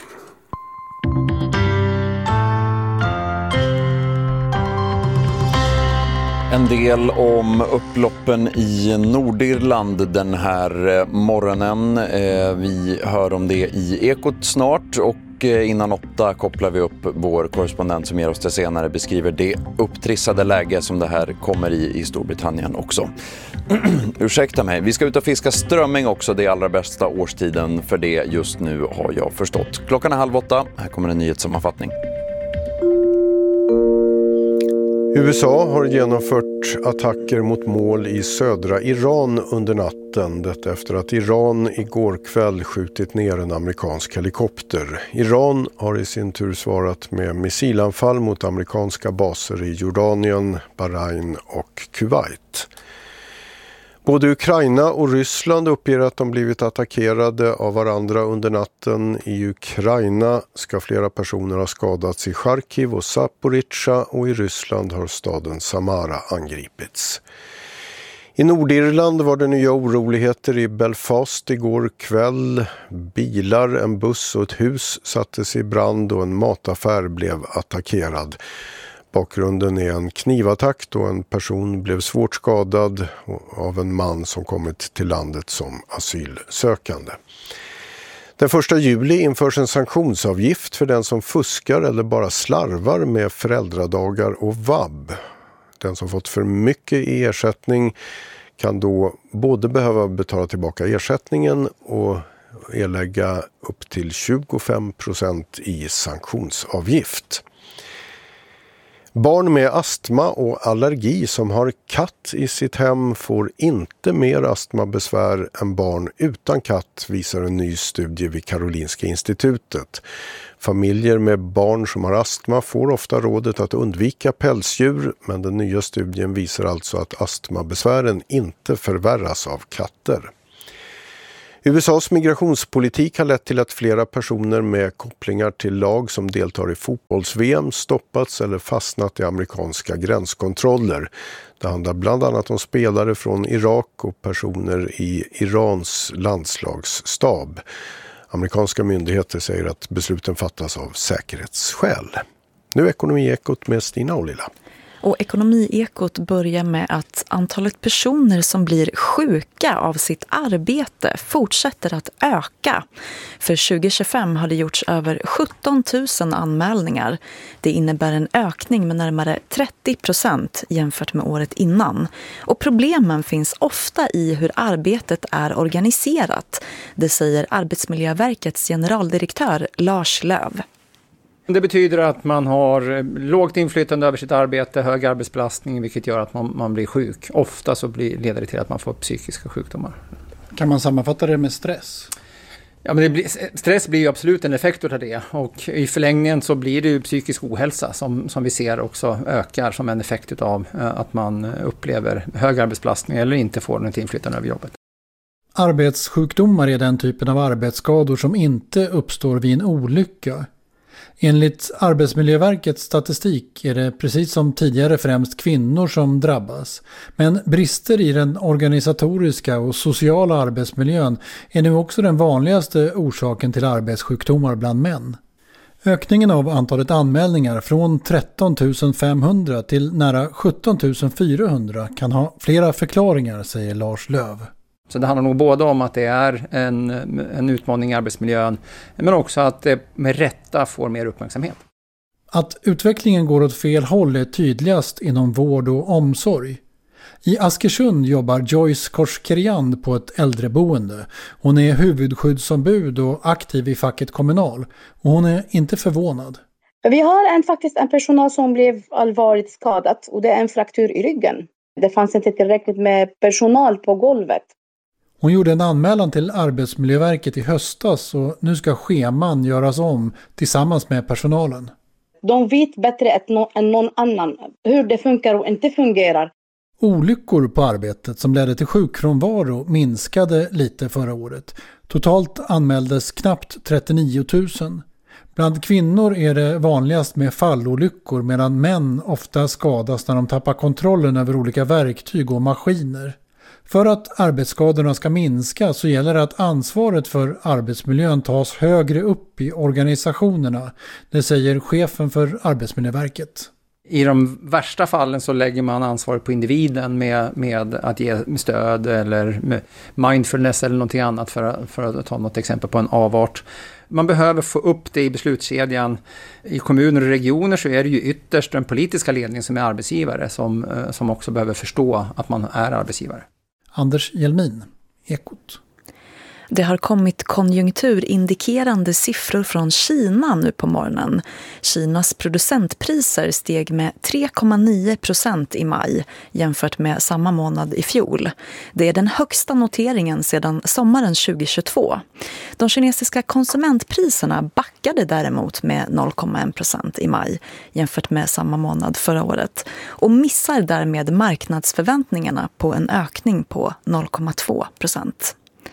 S4: En del om upploppen i Nordirland den här morgonen. Vi hör om det i Ekot snart, och innan åtta kopplar vi upp vår korrespondent som ger oss det senare beskriver det upptrissade läge som det här kommer i i Storbritannien också. Ursäkta mig, vi ska ut och fiska strömming också, det är allra bästa årstiden för det just nu har jag förstått. Klockan är halv åtta, här kommer en nyhetssammanfattning.
S8: U S A har genomfört attacker mot mål i södra Iran under natten. Detta efter att Iran igår kväll skjutit ner en amerikansk helikopter. Iran har i sin tur svarat med missilanfall mot amerikanska baser i Jordanien, Bahrain och Kuwait. Både Ukraina och Ryssland uppger att de blivit attackerade av varandra under natten. I Ukraina ska flera personer ha skadats i Charkiv och Zaporizjzja, och i Ryssland har staden Samara angripits. I Nordirland var det nya oroligheter i Belfast igår kväll. Bilar, en buss och ett hus sattes i brand och en mataffär blev attackerad. Bakgrunden är en knivattack då en person blev svårt skadad av en man som kommit till landet som asylsökande. Den första juli införs en sanktionsavgift för den som fuskar eller bara slarvar med föräldradagar och vab. Den som fått för mycket i ersättning kan då både behöva betala tillbaka ersättningen och erlägga upp till tjugofem procent i sanktionsavgift. Barn med astma och allergi som har katt i sitt hem får inte mer astmabesvär än barn utan katt, visar en ny studie vid Karolinska institutet. Familjer med barn som har astma får ofta rådet att undvika pälsdjur, men den nya studien visar alltså att astmabesvären inte förvärras av katter. U S A:s migrationspolitik har lett till att flera personer med kopplingar till lag som deltar i fotbolls-V M stoppats eller fastnat i amerikanska gränskontroller. Det handlar bland annat om spelare från Irak och personer i Irans landslagsstab. Amerikanska myndigheter säger att besluten fattas av säkerhetsskäl. Nu Ekonomiekot med Stina Olila.
S3: Och Ekonomiekot börjar med att antalet personer som blir sjuka av sitt arbete fortsätter att öka. För tjugo tjugofem har det gjorts över sjutton tusen anmälningar. Det innebär en ökning med närmare trettio procent jämfört med året innan. Och problemen finns ofta i hur arbetet är organiserat. Det säger Arbetsmiljöverkets generaldirektör Lars Löv.
S11: Det betyder att man har lågt inflytande över sitt arbete, hög arbetsbelastning, vilket gör att man, man blir sjuk. Ofta så blir, leder det till att man får psykiska sjukdomar.
S12: Kan man sammanfatta det med stress?
S11: Ja, men det blir, stress blir ju absolut en effekt av det, och i förlängningen så blir det ju psykisk ohälsa som, som vi ser också ökar som en effekt av att man upplever hög arbetsbelastning eller inte får något inflytande över jobbet.
S12: Arbetssjukdomar är den typen av arbetsskador som inte uppstår vid en olycka. Enligt Arbetsmiljöverkets statistik är det precis som tidigare främst kvinnor som drabbas. Men brister i den organisatoriska och sociala arbetsmiljön är nu också den vanligaste orsaken till arbetssjukdomar bland män. Ökningen av antalet anmälningar från tretton tusen femhundra till nära sjutton tusen fyrahundra kan ha flera förklaringar, säger Lars Löv.
S11: Så det handlar nog både om att det är en, en utmaning i arbetsmiljön, men också att det med rätta får mer uppmärksamhet.
S12: Att utvecklingen går åt fel håll är tydligast inom vård och omsorg. I Askersund jobbar Joyce Korskerian på ett äldreboende. Hon är huvudskyddsombud och aktiv i facket Kommunal, och hon är inte förvånad.
S13: Vi har en, faktiskt en personal som blev allvarligt skadad, och det är en fraktur i ryggen. Det fanns inte tillräckligt med personal på golvet.
S12: Hon gjorde en anmälan till Arbetsmiljöverket i höstas, och nu ska scheman göras om tillsammans med personalen.
S13: De vet bättre än någon annan hur det funkar och inte fungerar.
S12: Olyckor på arbetet som ledde till sjukfrånvaro minskade lite förra året. Totalt anmäldes knappt trettionio tusen. Bland kvinnor är det vanligast med fallolyckor, medan män ofta skadas när de tappar kontrollen över olika verktyg och maskiner. För att arbetsskadorna ska minska så gäller det att ansvaret för arbetsmiljön tas högre upp i organisationerna. Det säger chefen för Arbetsmiljöverket.
S11: I de värsta fallen så lägger man ansvaret på individen med, med att ge stöd eller med mindfulness eller någonting annat, för, för att ta något exempel på en avart. Man behöver få upp det i beslutskedjan. I kommuner och regioner så är det ju ytterst den politiska ledningen som är arbetsgivare som, som också behöver förstå att man är arbetsgivare.
S12: Anders Hjelmin, Ekot.
S3: Det har kommit konjunkturindikerande siffror från Kina nu på morgonen. Kinas producentpriser steg med tre komma nio procent i maj jämfört med samma månad i fjol. Det är den högsta noteringen sedan sommaren tjugohundratjugotvå. De kinesiska konsumentpriserna backade däremot med noll komma en procent i maj jämfört med samma månad förra året, och missar därmed marknadsförväntningarna på en ökning på noll komma två procent.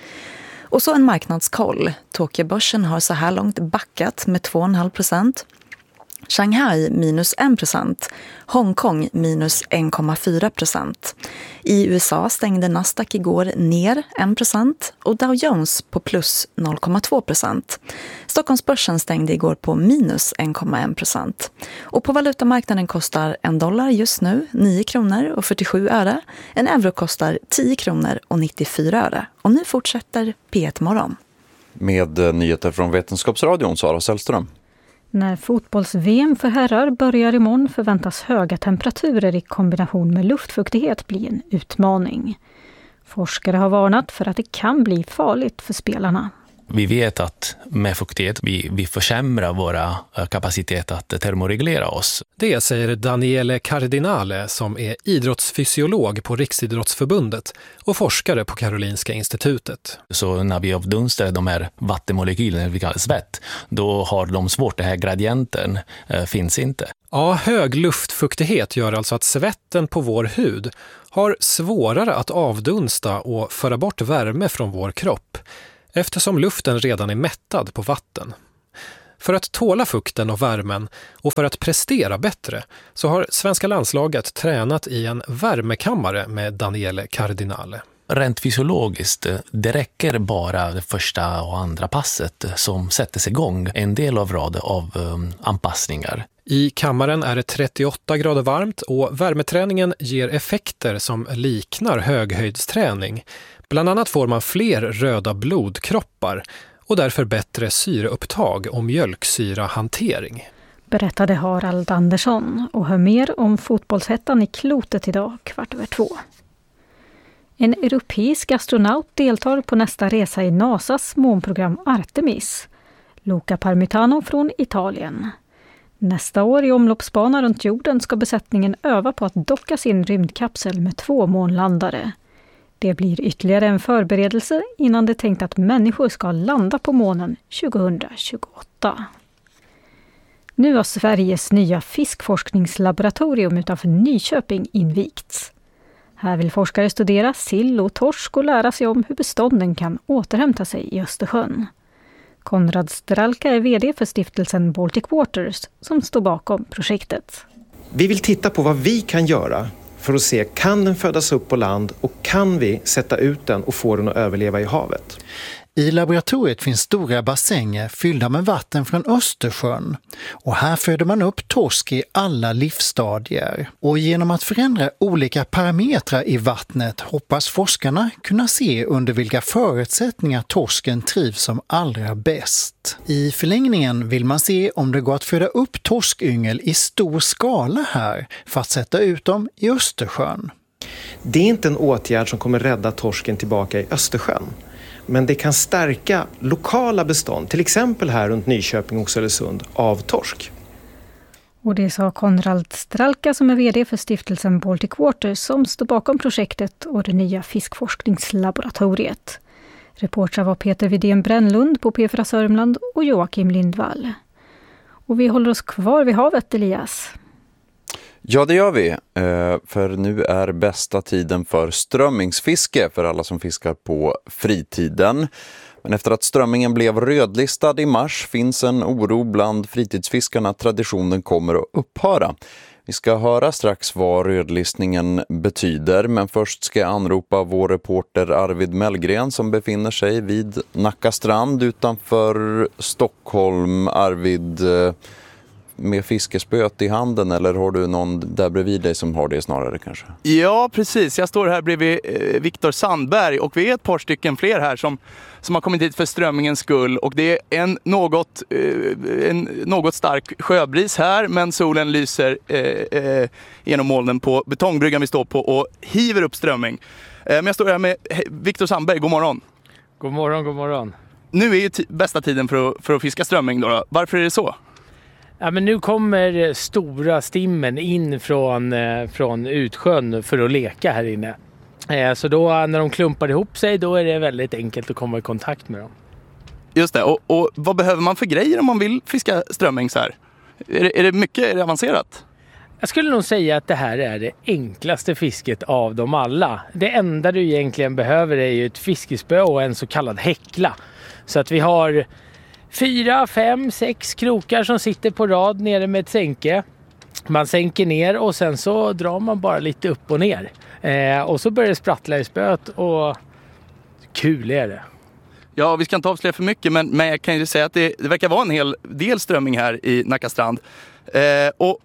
S3: Och så en marknadskoll. Tokyobörsen har så här långt backat med två komma fem procent. Shanghai minus en procent, Hongkong minus en komma fyra procent. I U S A stängde Nasdaq igår ner en procent och Dow Jones på plus noll komma två procent. Stockholmsbörsen stängde igår på minus en komma en procent. Och på valutamarknaden kostar en dollar just nu nio kronor och fyrtiosju öre. En euro kostar tio kronor och nittiofyra öre. Och nu fortsätter P ett Morgon.
S4: Med nyheter från Vetenskapsradion, Sara Sällström.
S14: När fotbolls-V M för herrar börjar imorgon förväntas höga temperaturer i kombination med luftfuktighet bli en utmaning. Forskare har varnat för att det kan bli farligt för spelarna.
S15: Vi vet att med fuktighet vi, vi försämrar våra kapacitet att termoreglera oss.
S16: Det säger Daniele Cardinale som är idrottsfysiolog på Riksidrottsförbundet och forskare på Karolinska institutet.
S15: Så när vi avdunstar de här vattenmolekylerna vi kallar svett, då har de svårt, det här gradienten eh, finns inte.
S16: Ja, hög luftfuktighet gör alltså att svetten på vår hud har svårare att avdunsta och föra bort värme från vår kropp, eftersom luften redan är mättad på vatten. För att tåla fukten och värmen och för att prestera bättre så har svenska landslaget tränat i en värmekammare med Daniele Cardinale.
S15: Rent fysiologiskt, det räcker bara det första och andra passet som sätter igång en del av rad av um, anpassningar.
S16: I kammaren är det trettioåtta grader varmt och värmeträningen ger effekter som liknar höghöjdsträning. Bland annat får man fler röda blodkroppar och därför bättre syreupptag och mjölksyrahantering.
S14: Berättade Harald Andersson och hör mer om fotbollshettan i klotet idag kvart över två. En europeisk astronaut deltar på nästa resa i NASAs månprogram Artemis. Luca Parmitano från Italien. Nästa år i omloppsbana runt jorden ska besättningen öva på att docka sin rymdkapsel med två månlandare. Det blir ytterligare en förberedelse innan det är tänkt att människor ska landa på månen tjugohundratjugoåtta. Nu har Sveriges nya fiskforskningslaboratorium utanför Nyköping invigts. Här vill forskare studera sill och torsk och lära sig om hur bestånden kan återhämta sig i Östersjön. Konrad Stralka är vd för stiftelsen Baltic Waters som står bakom projektet.
S17: Vi vill titta på vad vi kan göra för att se, kan den födas upp på land och kan vi sätta ut den och få den att överleva i havet?
S18: I laboratoriet finns stora bassänger fyllda med vatten från Östersjön och här föder man upp torsk i alla livsstadier. Och genom att förändra olika parametrar i vattnet hoppas forskarna kunna se under vilka förutsättningar torsken trivs som allra bäst. I förlängningen vill man se om det går att föda upp torskyngel i stor skala här för att sätta ut dem i Östersjön.
S17: Det är inte en åtgärd som kommer rädda torsken tillbaka i Östersjön. Men det kan stärka lokala bestånd, till exempel här runt Nyköping och Oxelösund, av torsk.
S14: Och det sa Konrad Stralka som är vd för stiftelsen Baltic Waters som står bakom projektet och det nya fiskforskningslaboratoriet. Reportrar var Peter Widén Brännlund på P fyra Sörmland och Joakim Lindvall. Och vi håller oss kvar vid havet, Elias.
S4: Ja, det gör vi. För nu är bästa tiden för strömmingsfiske för alla som fiskar på fritiden. Men efter att strömmingen blev rödlistad i mars finns en oro bland fritidsfiskarna att traditionen kommer att upphöra. Vi ska höra strax vad rödlistningen betyder, men först ska jag anropa vår reporter Arvid Mellgren som befinner sig vid Nacka strand utanför Stockholm. Arvid, med fiskespöt i handen, eller har du någon där bredvid dig som har det snarare kanske?
S19: Ja, precis. Jag står här bredvid eh, Viktor Sandberg och vi är ett par stycken fler här som, som har kommit hit för strömmingens skull. Och det är en något, eh, en något stark sjöbris här, men solen lyser eh, eh, genom molnen på betongbryggan vi står på och hiver upp strömming. Eh, men jag står här med Viktor Sandberg. God morgon.
S27: God morgon, god morgon.
S19: Nu är ju t- bästa tiden för att, för att fiska strömming då, då. Varför är det så?
S27: Ja, men nu kommer stora stimmen in från, eh, från utsjön för att leka här inne. Eh, så då när de klumpar ihop sig, då är det väldigt enkelt att komma i kontakt med dem.
S19: Just det, och, och vad behöver man för grejer om man vill fiska strömming så här? Är det, är det mycket är det avancerat?
S27: Jag skulle nog säga att det här är det enklaste fisket av dem alla. Det enda du egentligen behöver är ju ett fiskespö och en så kallad häckla. Så att vi har fyra, fem, sex krokar som sitter på rad nere med ett sänke. Man sänker ner och sen så drar man bara lite upp och ner. Eh, och så börjar det sprattla i spöet och kul är det.
S19: Ja, vi ska inte avslöja för mycket, men, men jag kan ju säga att det, det verkar vara en hel del strömming här i Nackastrand. Eh, och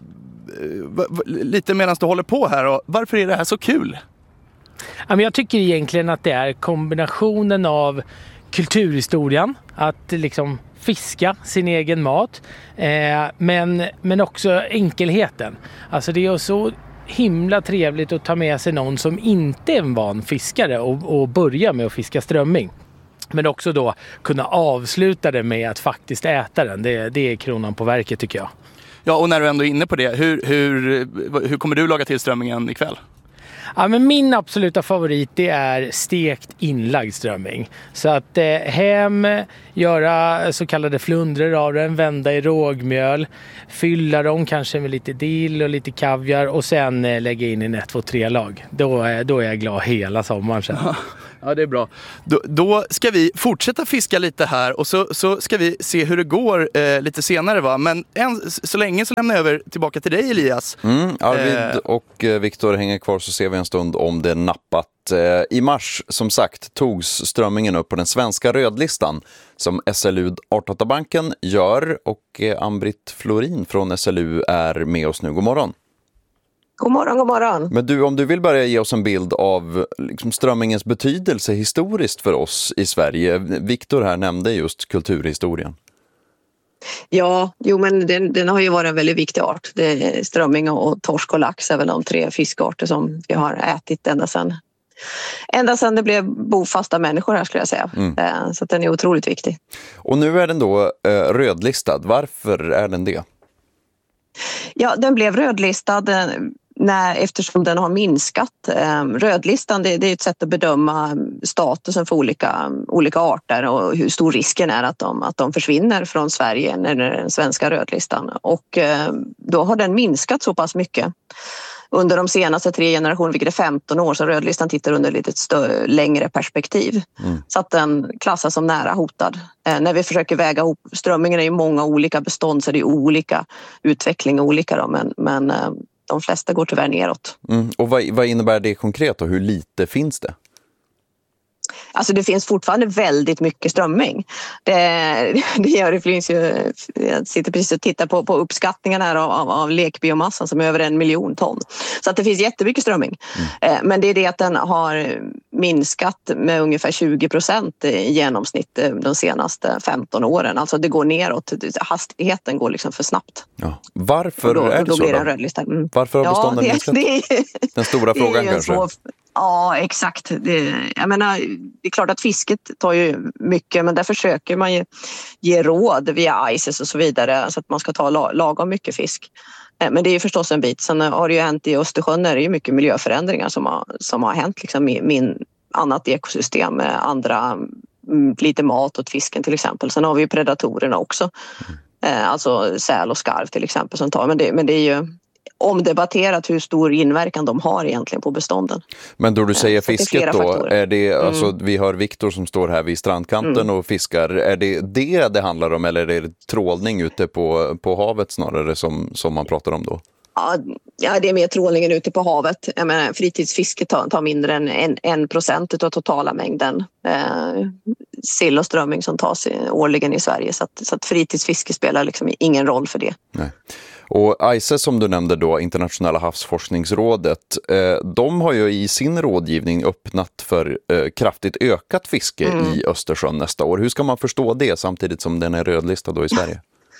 S19: eh, lite medan du håller på här, och varför är det här så kul?
S27: Ja, men jag tycker egentligen att det är kombinationen av kulturhistorien, att liksom fiska sin egen mat, eh, men, men också enkelheten. Alltså det är så himla trevligt att ta med sig någon som inte är en van fiskare och, och börja med att fiska strömming. Men också då kunna avsluta det med att faktiskt äta den. Det, det är kronan på verket tycker jag.
S19: Ja, och när du ändå är inne på det, hur, hur, hur kommer du laga till strömmingen ikväll?
S27: Ja, men min absoluta favorit det är stekt inlagd strömming. Så att eh, hem, göra så kallade flundror av den, vända i rågmjöl, fylla dem kanske med lite dill och lite kaviar och sen eh, lägga in i ett, två, tre lag. Då, eh, då är jag glad hela sommaren sen.
S19: Ja, det är bra. Då, då ska vi fortsätta fiska lite här och så, så ska vi se hur det går eh, lite senare, va? Men än, så länge så lämnar jag över tillbaka till dig, Elias.
S4: Mm, Arvid
S19: eh.
S4: och Viktor hänger kvar, så ser vi en stund om det nappat. Eh, I mars, som sagt, togs strömmingen upp på den svenska rödlistan som S L U Artdatabanken gör, och eh, Ann-Britt Florin från S L U är med oss nu. God morgon.
S1: God morgon, god morgon.
S4: Men du, om du vill börja ge oss en bild av liksom, strömmingens betydelse historiskt för oss i Sverige. Viktor här nämnde just kulturhistorien.
S1: Ja, jo men den, den har ju varit en väldigt viktig art. Det är strömming och torsk och lax är väl de tre fiskarter som vi har ätit ända sedan, ända sedan det blev bofasta människor här, skulle jag säga. Mm. Så den är otroligt viktig.
S4: Och nu är den då eh, rödlistad. Varför är den det?
S1: Ja, den blev rödlistad när, eftersom den har minskat. Rödlistan det, det är ett sätt att bedöma statusen för olika, olika arter och hur stor risken är att de, att de försvinner från Sverige när den svenska rödlistan. Och då har den minskat så pass mycket under de senaste tre generationerna, vilket är femton år, så rödlistan tittar under lite större, längre perspektiv. Mm. Så att den klassas som nära hotad. Eh, när vi försöker väga ihop, strömmingen är ju många olika bestånd, så det är olika utveckling, olika då, men, men eh, de flesta går tyvärr neråt.
S4: Mm. Och vad, vad innebär det konkret och hur lite finns det?
S1: Alltså det finns fortfarande väldigt mycket strömming. Det, det gör det finns ju, jag sitter precis och tittar på, på uppskattningarna här av, av, av lekbiomassan som är över en miljon ton. Så att det finns jättemycket strömming. Mm. Men det är det att den har minskat med ungefär tjugo procent i genomsnitt de senaste femton åren. Alltså det går neråt, hastigheten går liksom för snabbt.
S4: Ja. Varför
S1: då,
S4: är det
S1: då
S4: så?
S1: Blir det
S4: Då?
S1: en rödlista. Mm.
S4: Varför har bestånden
S1: ja,
S4: minskat?
S1: Det, det,
S4: Den stora frågan
S1: det
S4: kanske?
S1: Svår, ja, exakt. Det, jag menar, det är klart att fisket tar ju mycket, men där försöker man ju ge råd via I C E S och så vidare så att man ska ta lagom mycket fisk. Men det är ju förstås en bit. Sen har det ju hänt i Östersjön, där det är ju mycket miljöförändringar som har, som har hänt liksom i min annat ekosystem med andra, lite mat åt fisken till exempel. Sen har vi ju predatorerna också. Mm. Alltså säl och skarv till exempel som tar. Men det, men det är ju omdebatterat hur stor inverkan de har egentligen på bestånden.
S4: Men då du säger
S1: så
S4: fisket
S1: är
S4: då,
S1: faktorer.
S4: är det,
S1: mm.
S4: alltså, vi har Viktor som står här vid strandkanten mm. och fiskar. Är det det det handlar om, eller är det trålning ute på, på havet snarare som, som man pratar om då?
S1: Ja, det är mer trålningen ute på havet. Jag menar, fritidsfisket tar, tar mindre än en, en procent av totala mängden eh, sill och strömming som tas årligen i Sverige. Så att, så att fritidsfiske spelar liksom ingen roll för det.
S4: Nej. Och I C E S som du nämnde då, Internationella havsforskningsrådet, eh, de har ju i sin rådgivning öppnat för eh, kraftigt ökat fiske mm. i Östersjön nästa år. Hur ska man förstå det samtidigt som den är rödlistad då i Sverige?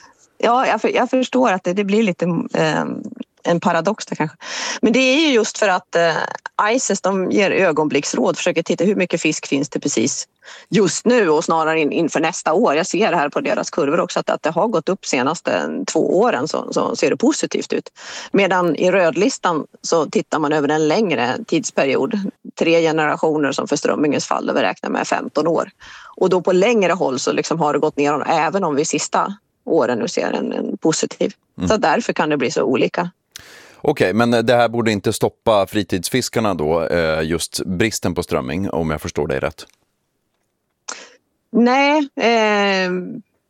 S1: Ja, jag, för, jag förstår att det, det blir lite eh, en paradox där kanske. Men det är ju just för att eh, I C E S de ger ögonblicksråd, försöker titta hur mycket fisk finns det precis just nu och snarare in, inför nästa år. Jag ser här på deras kurvor också att, att det har gått upp senaste två åren, så, så ser det positivt ut. Medan i rödlistan så tittar man över en längre tidsperiod. Tre generationer som för strömmingens fall vi räknar med femton år. Och då på längre håll så liksom har det gått ner, även om vi sista åren nu ser en, en positiv. Mm. Så därför kan det bli så olika.
S4: Okej, men det här borde inte stoppa fritidsfiskarna då, just bristen på strömming, om jag förstår dig rätt?
S1: Nej, eh,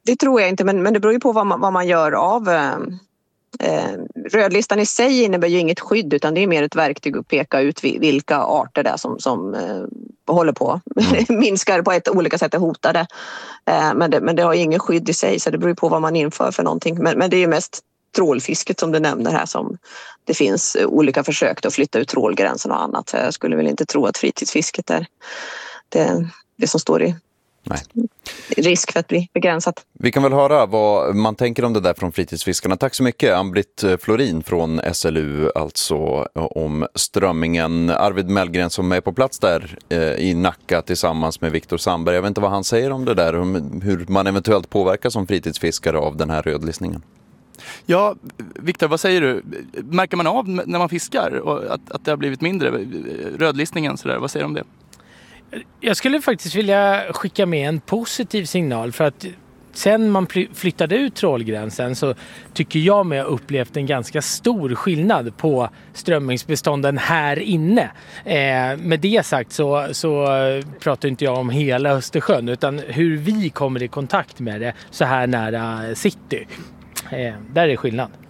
S1: det tror jag inte, men, men det beror ju på vad man, vad man gör av... Eh, rödlistan i sig innebär ju inget skydd, utan det är mer ett verktyg att peka ut vilka arter det är som, som eh, håller på, mm. minskar på ett olika sätt, är hotade. Eh, men, det, men det har ju ingen skydd i sig, så det beror ju på vad man inför för någonting. Men, men det är ju mest trålfisket som du nämner här som det finns olika försök att flytta ut trålgränsen och annat. Så jag skulle väl inte tro att fritidsfisket är det, det som står i
S4: Nej.
S1: risk för att bli begränsat.
S4: Vi kan väl höra vad man tänker om det där från fritidsfiskarna. Tack så mycket, Ann-Britt Florin från S L U, alltså om strömmingen. Arvid Mellgren som är på plats där eh, i Nacka tillsammans med Viktor Sandberg. Jag vet inte vad han säger om det där, om hur man eventuellt påverkas som fritidsfiskare av den här rödlistningen.
S19: Ja, Viktor, vad säger du? Märker man av när man fiskar och att, att det har blivit mindre rödlistningen? Så där? Vad säger du om det?
S27: Jag skulle faktiskt vilja skicka med en positiv signal, för att sen man flyttade ut trålgränsen så tycker jag mig ha upplevt en ganska stor skillnad på strömmingsbestånden här inne. Eh, med det sagt så, så pratar inte jag om hela Östersjön, utan hur vi kommer i kontakt med det så här nära city. Eh, där är skillnad.